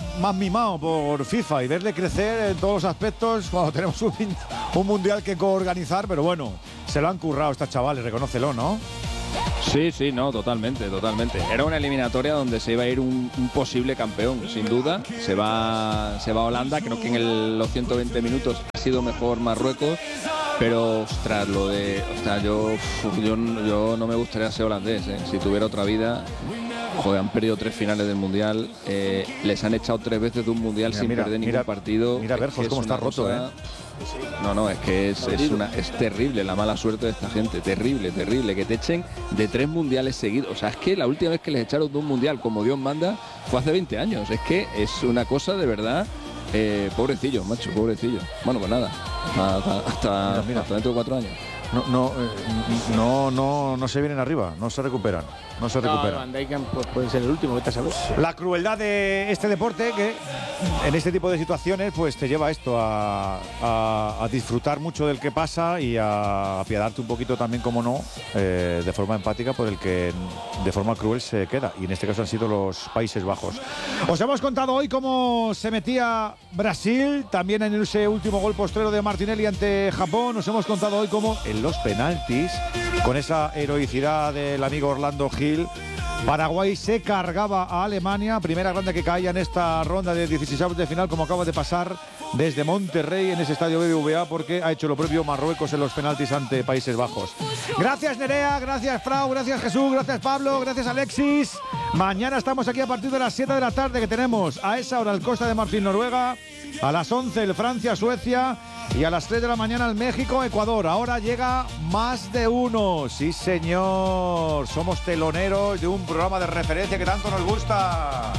más mimado por FIFA y verle crecer en todos los aspectos cuando tenemos un, un mundial que coorganizar, pero bueno, se lo han currado estos chavales, reconócelo, ¿no? Sí, sí, no, totalmente, totalmente. Era una eliminatoria donde se iba a ir un, un posible campeón, sin duda. Se va, se va a Holanda, creo que en el, los ciento veinte minutos ha sido mejor Marruecos, pero ostras, lo de, ostras, yo, yo, yo no me gustaría ser holandés, ¿eh? Si tuviera otra vida. Joder, han perdido tres finales del Mundial, eh, les han echado tres veces de un Mundial mira, sin mira, perder ningún mira, partido. Mira, Berjos, cómo está roto, cosa, ¿eh? No, no, es que es, es, una, es terrible la mala suerte de esta gente, terrible, terrible, que te echen de tres mundiales seguidos. O sea, es que la última vez que les echaron de un mundial como Dios manda fue hace veinte años. Es que es una cosa de verdad, eh, pobrecillo, macho, pobrecillo. Bueno, pues nada, hasta, hasta, mira, mira. hasta dentro de cuatro años. No, no, eh, no, no, no se vienen arriba, no se recuperan, no se recuperan. No, Van Dijk pues, puede ser el último, vete a saber. La crueldad de este deporte que en este tipo de situaciones pues te lleva a esto, a, a, a disfrutar mucho del que pasa y a apiadarte un poquito también, como no, eh, de forma empática por el que de forma cruel se queda. Y en este caso han sido los Países Bajos. Os hemos contado hoy cómo se metía Brasil, también en ese último gol postrero de Martinelli ante Japón. Os hemos contado hoy cómo en los penaltis, con esa heroicidad del amigo Orlando Gil, Paraguay se cargaba a Alemania, primera grande que caía en esta ronda de dieciséis de final, como acaba de pasar desde Monterrey en ese estadio B B V A, porque ha hecho lo propio Marruecos en los penaltis ante Países Bajos. Gracias Nerea, gracias Frau, gracias Jesús, gracias Pablo, gracias Alexis. Mañana estamos aquí a partir de las siete de la tarde, que tenemos a esa hora el Costa de Marfil Noruega, a las once el Francia Suecia y a las tres de la mañana el México Ecuador. Ahora llega Más de Uno. Sí señor, somos teloneros de un programa de referencia que tanto nos gusta.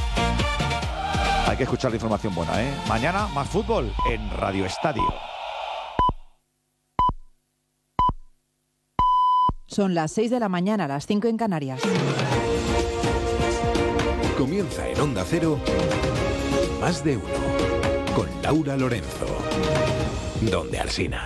Hay que escuchar la información buena, ¿eh? Mañana más fútbol en Radio Estadio. Son las seis de la mañana, las cinco en Canarias. Comienza en Onda Cero Más de Uno con Laura Lorenzo. Donde Alsina.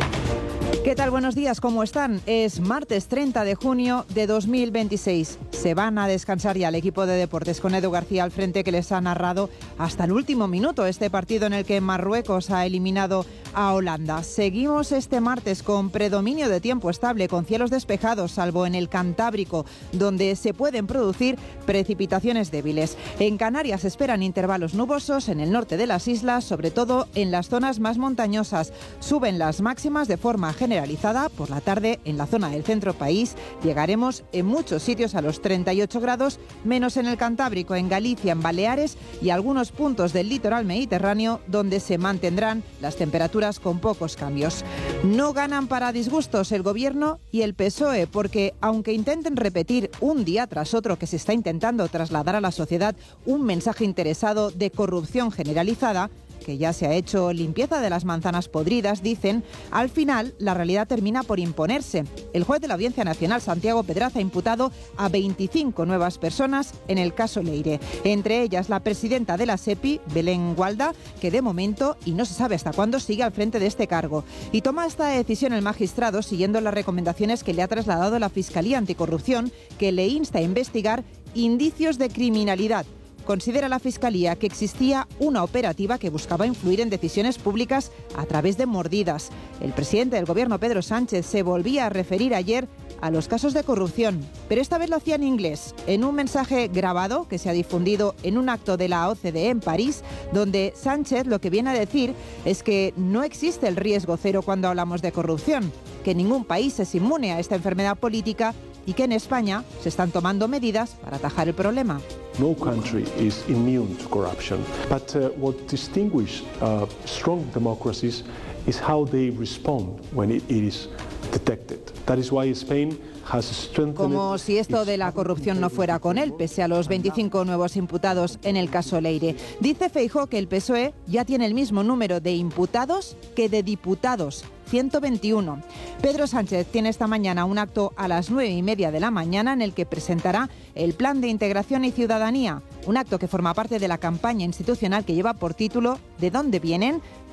¿Qué tal? Buenos días, ¿cómo están? Es martes treinta de junio de dos mil veintiséis. Se van a descansar ya el equipo de deportes con Edu García al frente, que les ha narrado hasta el último minuto este partido en el que Marruecos ha eliminado a Holanda. Seguimos este martes con predominio de tiempo estable, con cielos despejados, salvo en el Cantábrico, donde se pueden producir precipitaciones débiles. En Canarias se esperan intervalos nubosos en el norte de las islas, sobre todo en las zonas más montañosas. Suben las máximas de forma generalizada. Por la tarde, en la zona del centro país, llegaremos en muchos sitios a los treinta y ocho grados, menos en el Cantábrico, en Galicia, en Baleares y algunos puntos del litoral mediterráneo, donde se mantendrán las temperaturas con pocos cambios. No ganan para disgustos el Gobierno y el P S O E, porque aunque intenten repetir un día tras otro que se está intentando trasladar a la sociedad un mensaje interesado de corrupción generalizada, que ya se ha hecho limpieza de las manzanas podridas, dicen, al final la realidad termina por imponerse. El juez de la Audiencia Nacional, Santiago Pedraza, ha imputado a veinticinco nuevas personas en el caso Leire. Entre ellas la presidenta de la SEPI, Belén Gualda, que de momento, y no se sabe hasta cuándo, sigue al frente de este cargo. Y toma esta decisión el magistrado siguiendo las recomendaciones que le ha trasladado la Fiscalía Anticorrupción, que le insta a investigar indicios de criminalidad. Considera la Fiscalía que existía una operativa que buscaba influir en decisiones públicas a través de mordidas. El presidente del Gobierno, Pedro Sánchez, se volvía a referir ayer a los casos de corrupción, pero esta vez lo hacía en inglés, en un mensaje grabado que se ha difundido en un acto de la O C D E en París, donde Sánchez lo que viene a decir es que no existe el riesgo cero cuando hablamos de corrupción, que ningún país es inmune a esta enfermedad política y que en España se están tomando medidas para atajar el problema. No country is immune to corruption, but uh, what distinguishes uh, strong democracies is how they respond when it is detected. That is why Spain has strengthened. Como si esto de la corrupción no fuera con él, pese a los veinticinco nuevos imputados en el caso Leire. Dice Feijóo que el P S O E ya tiene el mismo número de imputados que de diputados, ciento veintiuno. Pedro Sánchez tiene esta mañana un acto a las nueve y media de la mañana en el que presentará el Plan de Integración y Ciudadanía, un acto que forma parte de la campaña institucional que lleva por título ¿De dónde vienen?,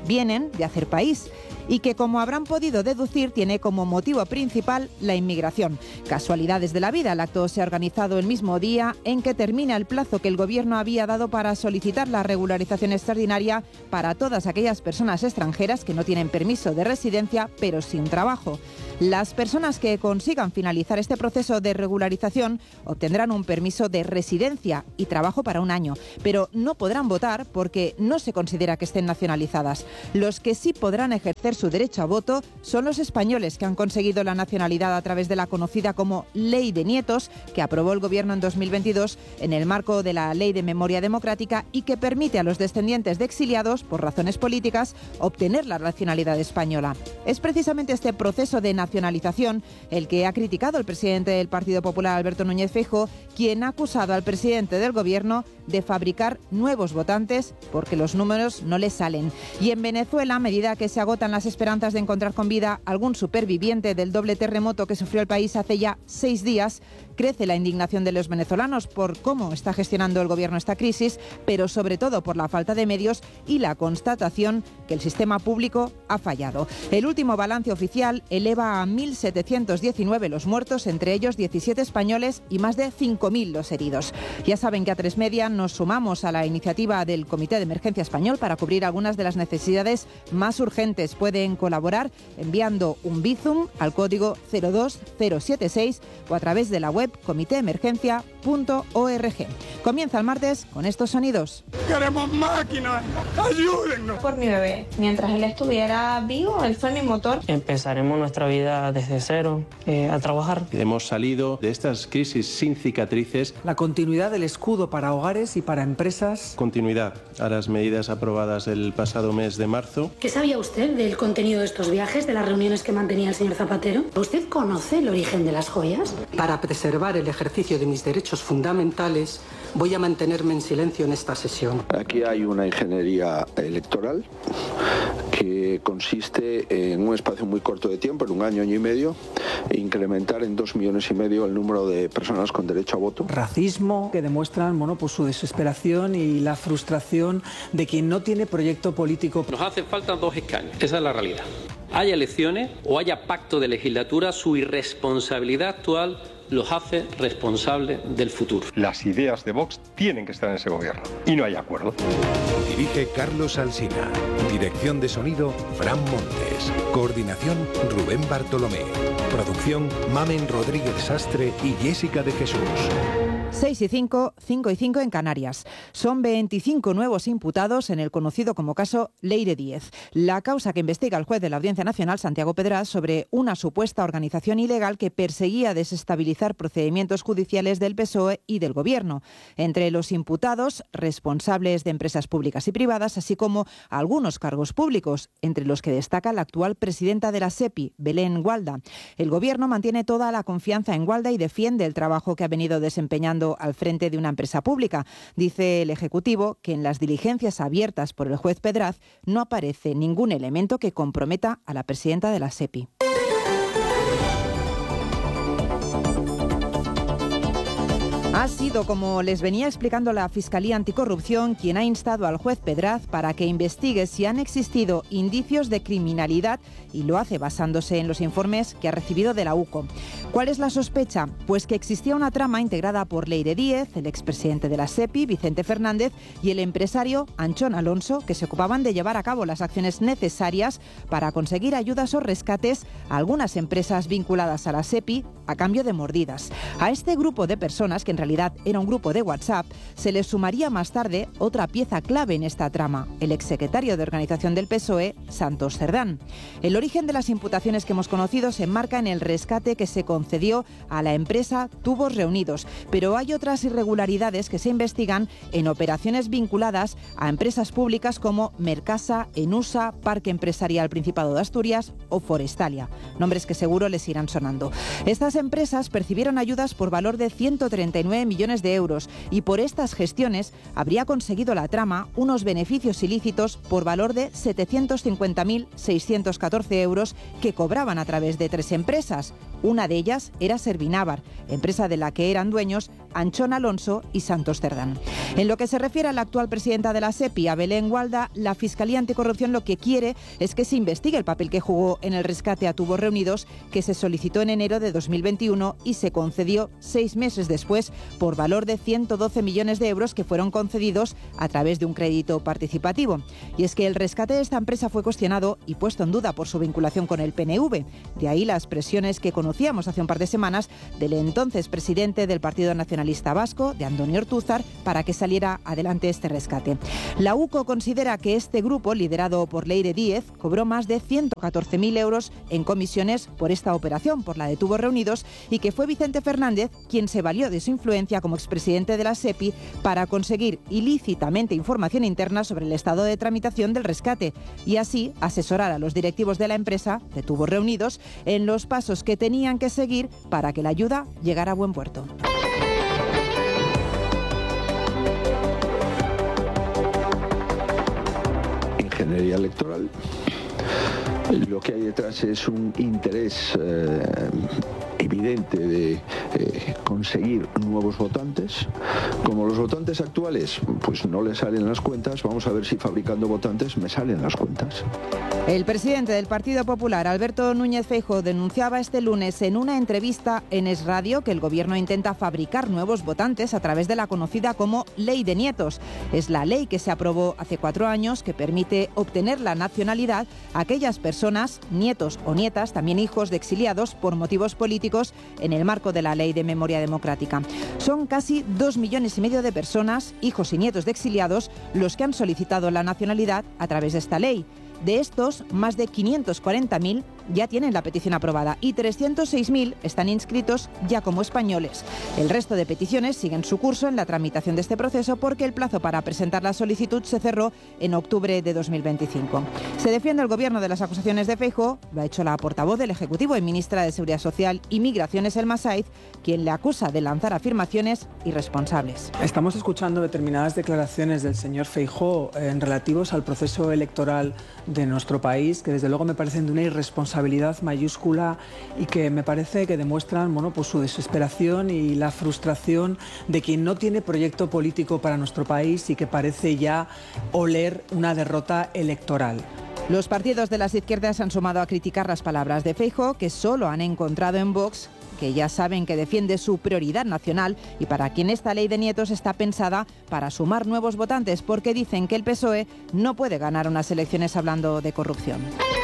vienen de hacer país y que, como habrán podido deducir, tiene como motivo principal la inmigración. Casualidades de la vida, el acto se ha organizado el mismo día en que termina el plazo que el Gobierno había dado para solicitar la regularización extraordinaria para todas aquellas personas extranjeras que no tienen permiso de residencia pero sin trabajo. Las personas que consigan finalizar este proceso de regularización obtendrán un permiso de residencia y trabajo para un año, pero no podrán votar porque no se considera que estén nacionalizadas. Los que sí podrán ejercer su derecho a voto son los españoles que han conseguido la nacionalidad a través de la conocida como Ley de Nietos, que aprobó el Gobierno en dos mil veintidós en el marco de la Ley de Memoria Democrática y que permite a los descendientes de exiliados, por razones políticas, obtener la nacionalidad española. Es precisamente este proceso de nacionalización el que ha criticado el presidente del Partido Popular, Alberto Núñez Feijóo, quien ha acusado al presidente del Gobierno de fabricar nuevos votantes porque los números no le salen. Y en Venezuela, a medida que se agotan las esperanzas de encontrar con vida algún superviviente del doble terremoto que sufrió el país hace ya seis días, crece la indignación de los venezolanos por cómo está gestionando el Gobierno esta crisis, pero sobre todo por la falta de medios y la constatación que el sistema público ha fallado. El último balance oficial eleva a mil setecientos diecinueve los muertos, entre ellos diecisiete españoles y más de cinco mil los heridos. Ya saben que a Tres Media nos sumamos a la iniciativa del Comité de Emergencia Español para cubrir algunas de las necesidades más urgentes. Pueden colaborar enviando un Bizum al código cero dos cero siete seis o a través de la web comité emergencia punto org. Comienza el martes con estos sonidos. ¡Queremos máquinas! ¡Ayúdennos! Por mi bebé. Mientras él estuviera vivo, él fue mi motor. Empezaremos nuestra vida desde cero, eh, a trabajar. Hemos salido de estas crisis sin cicatrices. La continuidad del escudo para hogares y para empresas. Continuidad a las medidas aprobadas el pasado mes de marzo. ¿Qué sabía usted del contenido de estos viajes, de las reuniones que mantenía el señor Zapatero? ¿Usted conoce el origen de las joyas? Para preservar el ejercicio de mis derechos fundamentales, voy a mantenerme en silencio en esta sesión. Aquí hay una ingeniería electoral que consiste en un espacio muy corto de tiempo, en un año, año y medio, e incrementar en dos millones y medio el número de personas con derecho a voto. Racismo que demuestran, bueno, pues su desesperación y la frustración de quien no tiene proyecto político. Nos hacen falta dos escaños, esa es la realidad. Haya elecciones o haya pacto de legislatura, su irresponsabilidad actual los hace responsables del futuro. Las ideas de Vox tienen que estar en ese gobierno y no hay acuerdo. Dirige Carlos Alsina. Dirección de sonido, Fran Montes. Coordinación, Rubén Bartolomé. Producción, Mamen Rodríguez Sastre y Jessica de Jesús. seis y cinco, cinco y cinco en Canarias. Son veinticinco nuevos imputados en el conocido como caso Leire Díez, la causa que investiga el juez de la Audiencia Nacional, Santiago Pedraz, sobre una supuesta organización ilegal que perseguía desestabilizar procedimientos judiciales del P S O E y del Gobierno. Entre los imputados, responsables de empresas públicas y privadas, así como algunos cargos públicos, entre los que destaca la actual presidenta de la SEPI, Belén Gualda. El Gobierno mantiene toda la confianza en Gualda y defiende el trabajo que ha venido desempeñando al frente de una empresa pública. Dice el Ejecutivo que en las diligencias abiertas por el juez Pedraz no aparece ningún elemento que comprometa a la presidenta de la SEPI. Ha sido, como les venía explicando la Fiscalía Anticorrupción, quien ha instado al juez Pedraz para que investigue si han existido indicios de criminalidad y lo hace basándose en los informes que ha recibido de la U C O. ¿Cuál es la sospecha? Pues que existía una trama integrada por Leire Díez, el expresidente de la SEPI, Vicente Fernández, y el empresario Anchón Alonso, que se ocupaban de llevar a cabo las acciones necesarias para conseguir ayudas o rescates a algunas empresas vinculadas a la SEPI a cambio de mordidas. A este grupo de personas, que en realidad era un grupo de WhatsApp, se les sumaría más tarde otra pieza clave en esta trama, el exsecretario de Organización del P S O E, Santos Cerdán. El origen de las imputaciones que hemos conocido se enmarca en el rescate que se concedió a la empresa Tubos Reunidos, pero hay otras irregularidades que se investigan en operaciones vinculadas a empresas públicas como Mercasa, Enusa, Parque Empresarial Principado de Asturias o Forestalia, nombres que seguro les irán sonando. Estas empresas percibieron ayudas por valor de ciento treinta y nueve millones de euros y por estas gestiones habría conseguido la trama unos beneficios ilícitos por valor de setecientos cincuenta mil seiscientos catorce euros que cobraban a través de tres empresas. Una de ellas era Servinávar, empresa de la que eran dueños Anchón Alonso y Santos Cerdán. En lo que se refiere a la actual presidenta de la SEPI, a Belén Gualda, la Fiscalía Anticorrupción lo que quiere es que se investigue el papel que jugó en el rescate a tubos reunidos, que se solicitó en enero de dos mil veintiuno y se concedió seis meses después por valor de ciento doce millones de euros que fueron concedidos a través de un crédito participativo. Y es que el rescate de esta empresa fue cuestionado y puesto en duda por su vinculación con el P N V. De ahí las presiones que conocíamos hace un par de semanas del entonces presidente del Partido Nacionalista Vasco, de Andoni Ortúzar, para que saliera adelante este rescate. La U C O considera que este grupo, liderado por Leire Díez, cobró más de ciento catorce mil euros en comisiones por esta operación, por la de Tubos Reunidos, y que fue Vicente Fernández quien se valió de su influencia como expresidente de la SEPI para conseguir ilícitamente información interna sobre el estado de tramitación del rescate y así asesorar a los directivos de la empresa de Tubos Reunidos en los pasos que tenían que seguir para que la ayuda llegara a buen puerto. Ingeniería electoral. Lo que hay detrás es un interés eh, evidente de eh, conseguir nuevos votantes. Como los votantes actuales pues no les salen las cuentas, vamos a ver si fabricando votantes me salen las cuentas. El presidente del Partido Popular, Alberto Núñez Feijóo, denunciaba este lunes en una entrevista en Es Radio que el gobierno intenta fabricar nuevos votantes a través de la conocida como Ley de Nietos. Es la ley que se aprobó hace cuatro años que permite obtener la nacionalidad a aquellas personas, nietos o nietas, también hijos de exiliados por motivos políticos en el marco de la Ley de Memoria Democrática. Son casi dos millones y medio de personas, hijos y nietos de exiliados, los que han solicitado la nacionalidad a través de esta ley. De estos, más de quinientos cuarenta mil ya tienen la petición aprobada y trescientos seis mil están inscritos ya como españoles. El resto de peticiones siguen su curso en la tramitación de este proceso porque el plazo para presentar la solicitud se cerró en octubre de dos mil veinticinco. Se defiende el gobierno de las acusaciones de Feijóo, lo ha hecho la portavoz del Ejecutivo y ministra de Seguridad Social y Migraciones, Elma Saiz, quien le acusa de lanzar afirmaciones irresponsables. Estamos escuchando determinadas declaraciones del señor Feijóo en relativos al proceso electoral de nuestro país, que desde luego me parecen de una irresponsabilidad mayúscula y que me parece que demuestran bueno, pues su desesperación y la frustración de quien no tiene proyecto político para nuestro país y que parece ya oler una derrota electoral. Los partidos de las izquierdas han sumado a criticar las palabras de Feijóo, que solo han encontrado en Vox, que ya saben que defiende su prioridad nacional y para quien esta ley de nietos está pensada para sumar nuevos votantes, porque dicen que el P S O E no puede ganar unas elecciones hablando de corrupción.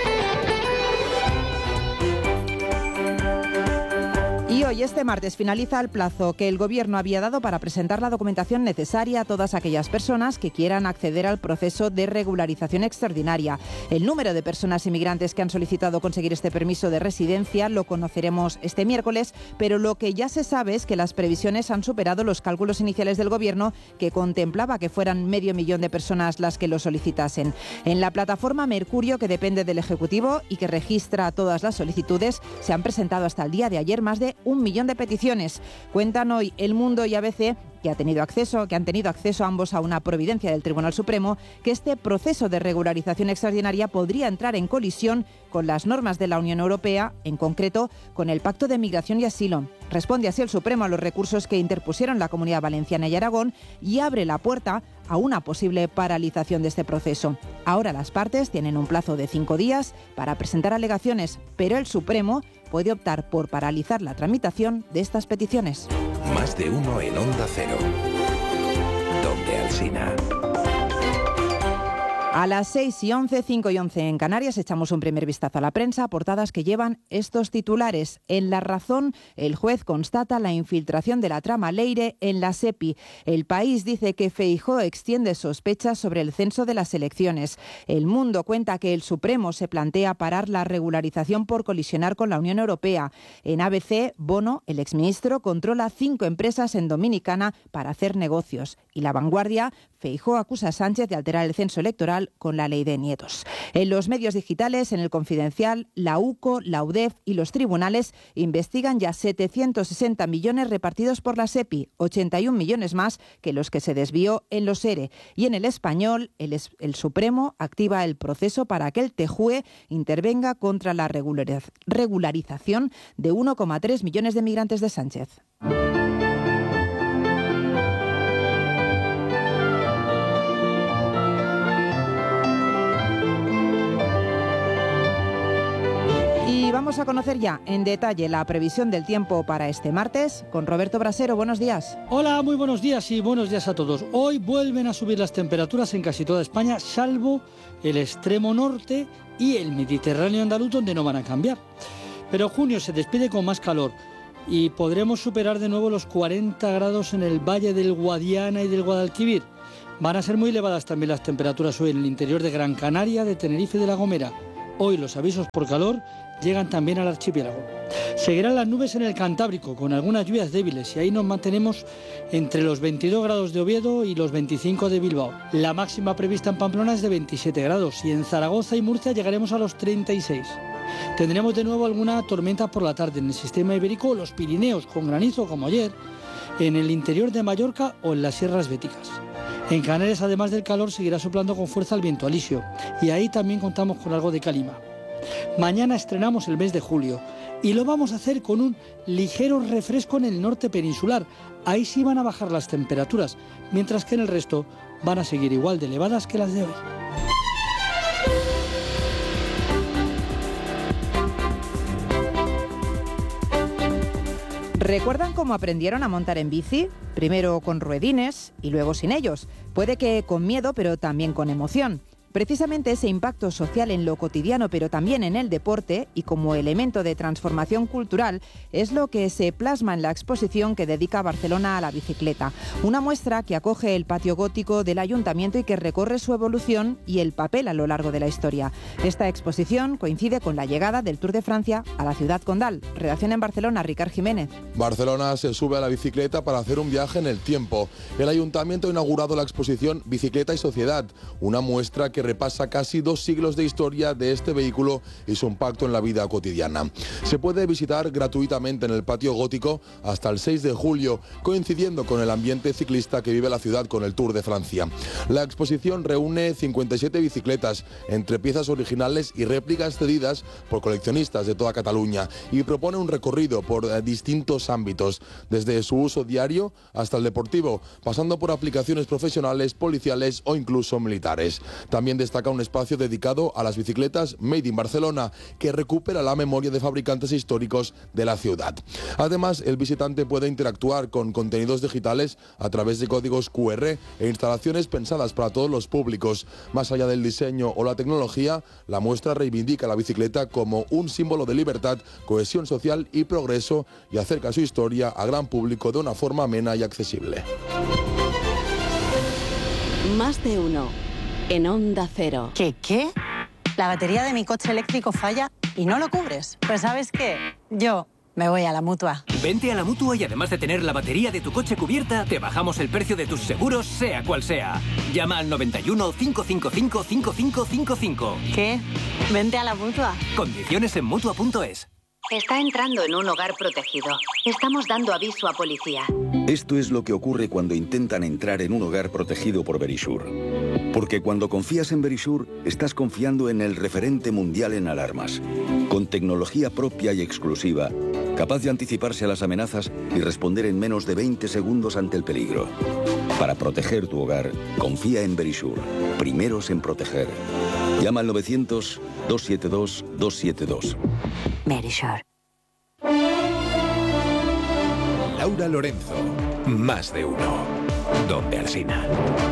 Y hoy, este martes, finaliza el plazo que el Gobierno había dado para presentar la documentación necesaria a todas aquellas personas que quieran acceder al proceso de regularización extraordinaria. El número de personas inmigrantes que han solicitado conseguir este permiso de residencia lo conoceremos este miércoles, pero lo que ya se sabe es que las previsiones han superado los cálculos iniciales del Gobierno, que contemplaba que fueran medio millón de personas las que lo solicitasen. En la plataforma Mercurio, que depende del Ejecutivo y que registra todas las solicitudes, se han presentado hasta el día de ayer más de un millón de peticiones. Cuentan hoy El Mundo y A B C que ha tenido acceso, que han tenido acceso ambos a una providencia del Tribunal Supremo, que este proceso de regularización extraordinaria podría entrar en colisión con las normas de la Unión Europea, en concreto con el Pacto de Migración y Asilo. Responde así el Supremo a los recursos que interpusieron la Comunidad Valenciana y Aragón y abre la puerta a una posible paralización de este proceso. Ahora las partes tienen un plazo de cinco días para presentar alegaciones, pero el Supremo puede optar por paralizar la tramitación de estas peticiones. Más de uno en Onda Cero. Donde Alsina. A las seis y once, cinco y once en Canarias, echamos un primer vistazo a la prensa, portadas que llevan estos titulares. En La Razón, el juez constata la infiltración de la trama Leire en la SEPI. El País dice que Feijóo extiende sospechas sobre el censo de las elecciones. El Mundo cuenta que el Supremo se plantea parar la regularización por colisionar con la Unión Europea. En A B C, Bono, el exministro, controla cinco empresas en Dominicana para hacer negocios. Y La Vanguardia, Feijóo acusa a Sánchez de alterar el censo electoral con la ley de nietos. En los medios digitales, en El Confidencial, la U C O, la U D E F y los tribunales investigan ya setecientos sesenta millones repartidos por la SEPI, ochenta y un millones más que los que se desvió en los ERE. Y en El Español, el, es, el Supremo activa el proceso para que el T J U E intervenga contra la regulariz- regularización de uno coma tres millones de migrantes de Sánchez. vamos a conocer ya en detalle la previsión del tiempo para este martes con Roberto Brasero. Buenos días. Hola, muy buenos días y buenos días a todos. Hoy vuelven a subir las temperaturas en casi toda España, salvo el extremo norte y el Mediterráneo andaluz, donde no van a cambiar. Pero junio se despide con más calor y podremos superar de nuevo los cuarenta grados en el Valle del Guadiana y del Guadalquivir. Van a ser muy elevadas también las temperaturas hoy en el interior de Gran Canaria, de Tenerife y de La Gomera. Hoy los avisos por calor llegan también al archipiélago. Seguirán las nubes en el Cantábrico, con algunas lluvias débiles, y ahí nos mantenemos entre los veintidós grados de Oviedo y los veinticinco de Bilbao. La máxima prevista en Pamplona es de veintisiete grados, y en Zaragoza y Murcia llegaremos a los treinta y seis. Tendremos de nuevo alguna tormenta por la tarde en el sistema ibérico o los Pirineos, con granizo como ayer, en el interior de Mallorca o en las sierras béticas. En Canarias, además del calor, seguirá soplando con fuerza el viento alisio, y ahí también contamos con algo de calima. Mañana estrenamos el mes de julio y lo vamos a hacer con un ligero refresco en el norte peninsular. Ahí sí van a bajar las temperaturas, mientras que en el resto van a seguir igual de elevadas que las de hoy. ¿Recuerdan cómo aprendieron a montar en bici? Primero con ruedines y luego sin ellos. Puede que con miedo, pero también con emoción. Precisamente ese impacto social en lo cotidiano, pero también en el deporte y como elemento de transformación cultural, es lo que se plasma en la exposición que dedica Barcelona a la bicicleta. Una muestra que acoge el patio gótico del Ayuntamiento y que recorre su evolución y el papel a lo largo de la historia. Esta exposición coincide con la llegada del Tour de Francia a la ciudad condal. Redacción en Barcelona, Ricard Jiménez. Barcelona se sube a la bicicleta para hacer un viaje en el tiempo. El Ayuntamiento ha inaugurado la exposición Bicicleta y Sociedad, una muestra que que repasa casi dos siglos de historia de este vehículo y su impacto en la vida cotidiana. Se puede visitar gratuitamente en el patio gótico hasta el seis de julio, coincidiendo con el ambiente ciclista que vive la ciudad con el Tour de Francia. La exposición reúne cincuenta y siete bicicletas, entre piezas originales y réplicas cedidas por coleccionistas de toda Cataluña, y propone un recorrido por eh, distintos ámbitos, desde su uso diario hasta el deportivo, pasando por aplicaciones profesionales, policiales o incluso militares. También destaca un espacio dedicado a las bicicletas Made in Barcelona, que recupera la memoria de fabricantes históricos de la ciudad. Además, el visitante puede interactuar con contenidos digitales a través de códigos cu erre e instalaciones pensadas para todos los públicos. Más allá del diseño o la tecnología, la muestra reivindica la bicicleta como un símbolo de libertad, cohesión social y progreso, y acerca su historia a gran público de una forma amena y accesible. Más de uno. En Onda Cero. ¿Qué qué? La batería de mi coche eléctrico falla y no lo cubres. Pues ¿sabes qué? Yo me voy a la Mutua. Vente a la Mutua y además de tener la batería de tu coche cubierta, te bajamos el precio de tus seguros, sea cual sea. Llama al noventa y uno, cinco cinco cinco, cinco cinco cinco cinco. ¿Qué? Vente a la Mutua. Condiciones en Mutua punto es. Está entrando en un hogar protegido. Estamos dando aviso a policía. Esto es lo que ocurre cuando intentan entrar en un hogar protegido por Verisure. Porque cuando confías en Verisure, estás confiando en el referente mundial en alarmas. Con tecnología propia y exclusiva, capaz de anticiparse a las amenazas y responder en menos de veinte segundos ante el peligro. Para proteger tu hogar, confía en Verisure. Primeros en proteger. Llama al novecientos, dos siete dos, dos siete dos. Verisure. Laura Lorenzo, más de uno. Donde Alsina.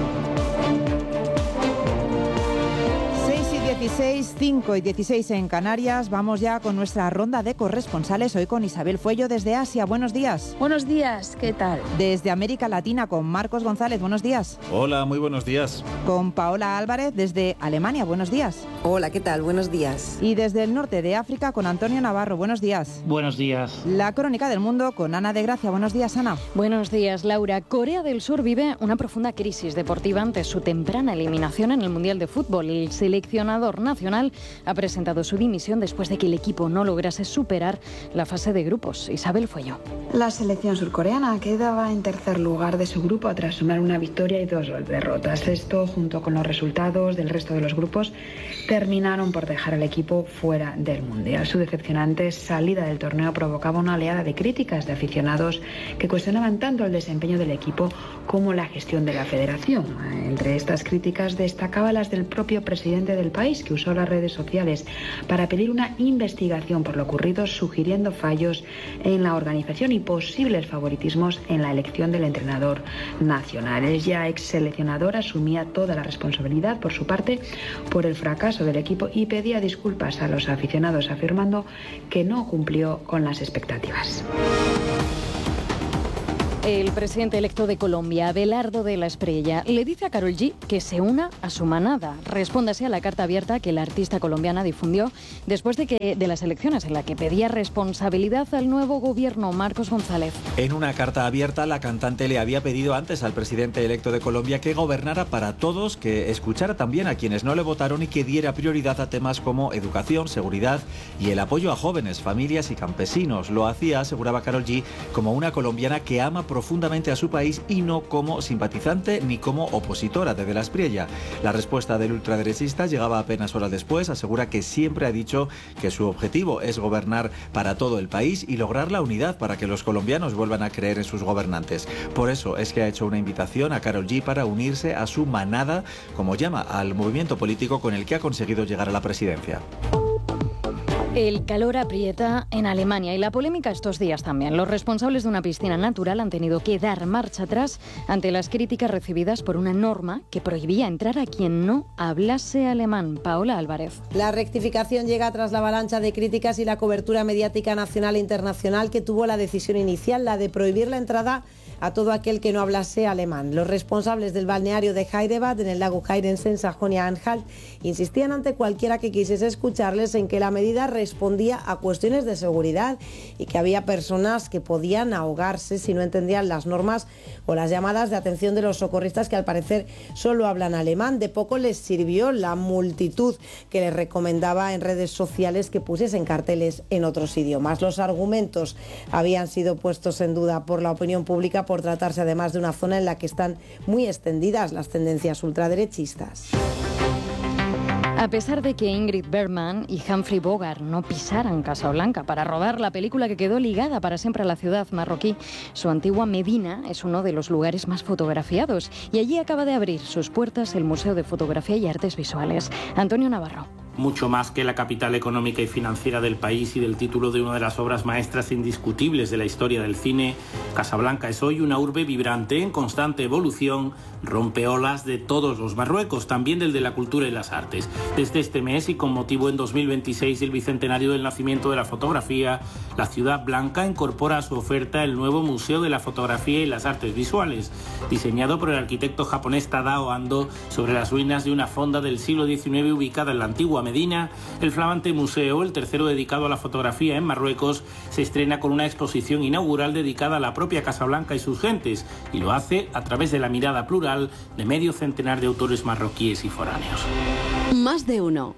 dieciséis, cinco y dieciséis en Canarias. Vamos ya con nuestra ronda de corresponsales. Hoy con Isabel Fuello desde Asia. Buenos días. Buenos días, ¿qué tal? Desde América Latina con Marcos González. Buenos días. Hola, muy buenos días. Con Paola Álvarez desde Alemania. Buenos días. Hola, ¿qué tal? Buenos días. Y desde el norte de África con Antonio Navarro. Buenos días. Buenos días. La crónica del mundo con Ana de Gracia. Buenos días, Ana. Buenos días, Laura. Corea del Sur vive una profunda crisis deportiva ante su temprana eliminación en el Mundial de Fútbol. El seleccionador nacional ha presentado su dimisión después de que el equipo no lograse superar la fase de grupos. Isabel Fuello. La selección surcoreana quedaba en tercer lugar de su grupo tras sumar una victoria y dos derrotas. Esto, junto con los resultados del resto de los grupos, terminaron por dejar al equipo fuera del Mundial. Su decepcionante salida del torneo provocaba una oleada de críticas de aficionados que cuestionaban tanto el desempeño del equipo como la gestión de la federación. Entre estas críticas destacaba las del propio presidente del país, que usó las redes sociales para pedir una investigación por lo ocurrido, sugiriendo fallos en la organización y posibles favoritismos en la elección del entrenador nacional. El ya ex seleccionador asumía toda la responsabilidad por su parte por el fracaso del equipo y pedía disculpas a los aficionados, afirmando que no cumplió con las expectativas. El presidente electo de Colombia, Abelardo de la Espriella, le dice a Karol G que se una a su manada. Respóndase a la carta abierta que la artista colombiana difundió después de, que, de las elecciones, en la que pedía responsabilidad al nuevo gobierno. Marcos González. En una carta abierta, la cantante le había pedido antes al presidente electo de Colombia que gobernara para todos, que escuchara también a quienes no le votaron y que diera prioridad a temas como educación, seguridad y el apoyo a jóvenes, familias y campesinos. Lo hacía, aseguraba Karol G, como una colombiana que ama profundamente a su país y no como simpatizante ni como opositora de De la Espriella. La respuesta del ultraderechista llegaba apenas horas después. Asegura que siempre ha dicho que su objetivo es gobernar para todo el país y lograr la unidad para que los colombianos vuelvan a creer en sus gobernantes. Por eso es que ha hecho una invitación a Karol G para unirse a su manada, como llama al movimiento político con el que ha conseguido llegar a la presidencia. El calor aprieta en Alemania y la polémica estos días también. Los responsables de una piscina natural han tenido que dar marcha atrás ante las críticas recibidas por una norma que prohibía entrar a quien no hablase alemán. Paola Álvarez. La rectificación llega tras la avalancha de críticas y la cobertura mediática nacional e internacional que tuvo la decisión inicial, la de prohibir la entrada a todo aquel que no hablase alemán. Los responsables del balneario de Heidebad, en el lago Heidense, en Sajonia-Anhalt, insistían ante cualquiera que quisiese escucharles en que la medida respondía a cuestiones de seguridad y que había personas que podían ahogarse si no entendían las normas o las llamadas de atención de los socorristas, que al parecer solo hablan alemán. De poco les sirvió la multitud que les recomendaba en redes sociales que pusiesen carteles en otros idiomas. Los argumentos habían sido puestos en duda por la opinión pública, por tratarse además de una zona en la que están muy extendidas las tendencias ultraderechistas. A pesar de que Ingrid Bergman y Humphrey Bogart no pisaran Casablanca para rodar la película que quedó ligada para siempre a la ciudad marroquí, su antigua Medina es uno de los lugares más fotografiados y allí acaba de abrir sus puertas el Museo de Fotografía y Artes Visuales. Antonio Navarro. Mucho más que la capital económica y financiera del país y del título de una de las obras maestras indiscutibles de la historia del cine, Casablanca es hoy una urbe vibrante en constante evolución, rompeolas de todos los Marruecos, también del de la cultura y las artes. Desde este mes y con motivo en dos mil veintiséis del bicentenario del nacimiento de la fotografía, la Ciudad Blanca incorpora a su oferta el nuevo Museo de la Fotografía y las Artes Visuales, diseñado por el arquitecto japonés Tadao Ando sobre las ruinas de una fonda del siglo diecinueve ubicada en la antigua Medina. El flamante museo, el tercero dedicado a la fotografía en Marruecos, se estrena con una exposición inaugural dedicada a la propia Casablanca y sus gentes, y lo hace a través de la mirada plural de medio centenar de autores marroquíes y foráneos. Más de uno.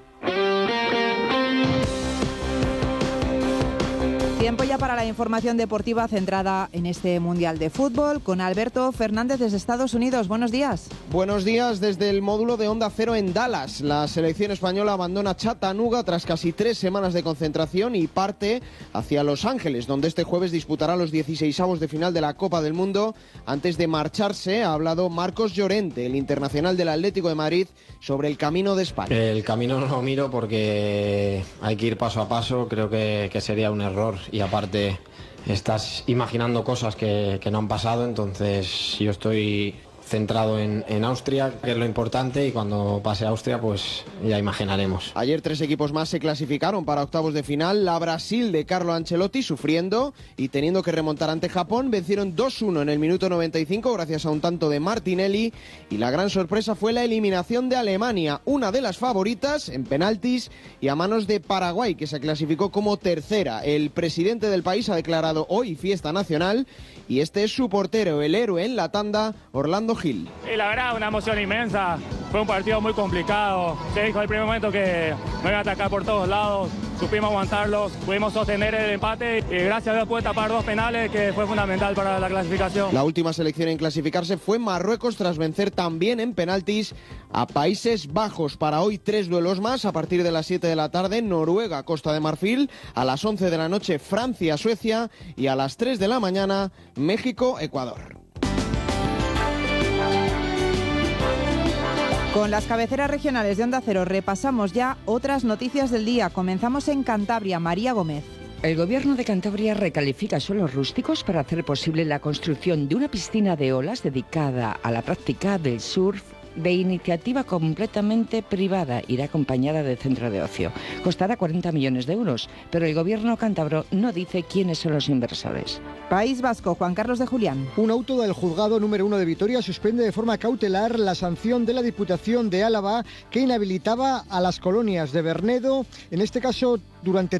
Tiempo ya para la información deportiva centrada en este Mundial de Fútbol con Alberto Fernández desde Estados Unidos. Buenos días. Buenos días desde el módulo de Onda Cero en Dallas. La selección española abandona Chattanooga tras casi tres semanas de concentración y parte hacia Los Ángeles, donde este jueves disputará los dieciseisavos de final de la Copa del Mundo. Antes de marcharse ha hablado Marcos Llorente, el internacional del Atlético de Madrid, sobre el camino de España. El camino no lo miro porque hay que ir paso a paso. Creo que, que sería un error. Y aparte estás imaginando cosas que, que no han pasado, entonces yo estoy centrado en, en Austria, que es lo importante, y cuando pase a Austria pues ya imaginaremos. Ayer tres equipos más se clasificaron para octavos de final. La Brasil de Carlo Ancelotti, sufriendo y teniendo que remontar ante Japón, vencieron dos uno en el minuto noventa y cinco gracias a un tanto de Martinelli, y la gran sorpresa fue la eliminación de Alemania, una de las favoritas, en penaltis y a manos de Paraguay, que se clasificó como tercera. El presidente del país ha declarado hoy fiesta nacional y este es su portero, el héroe en la tanda, Orlando Gil. Y la verdad, una emoción inmensa. Fue un partido muy complicado. Se dijo al primer momento que me iban a atacar por todos lados. Supimos aguantarlos, pudimos sostener el empate y gracias a Dios pude tapar dos penales, que fue fundamental para la clasificación. La última selección en clasificarse fue Marruecos, tras vencer también en penaltis a Países Bajos. Para hoy tres duelos más a partir de las siete de la tarde: Noruega, Costa de Marfil; a las once de la noche Francia, Suecia; y a las tres de la mañana México, Ecuador. Con las cabeceras regionales de Onda Cero repasamos ya otras noticias del día. Comenzamos en Cantabria. María Gómez. El Gobierno de Cantabria recalifica suelos rústicos para hacer posible la construcción de una piscina de olas dedicada a la práctica del surf de iniciativa completamente privada. Irá acompañada de centro de ocio. Costará cuarenta millones de euros, pero el Gobierno cántabro no dice quiénes son los inversores. País Vasco, Juan Carlos de Julián. Un auto del juzgado número uno de Vitoria suspende de forma cautelar la sanción de la Diputación de Álava que inhabilitaba a las colonias de Bernedo, en este caso durante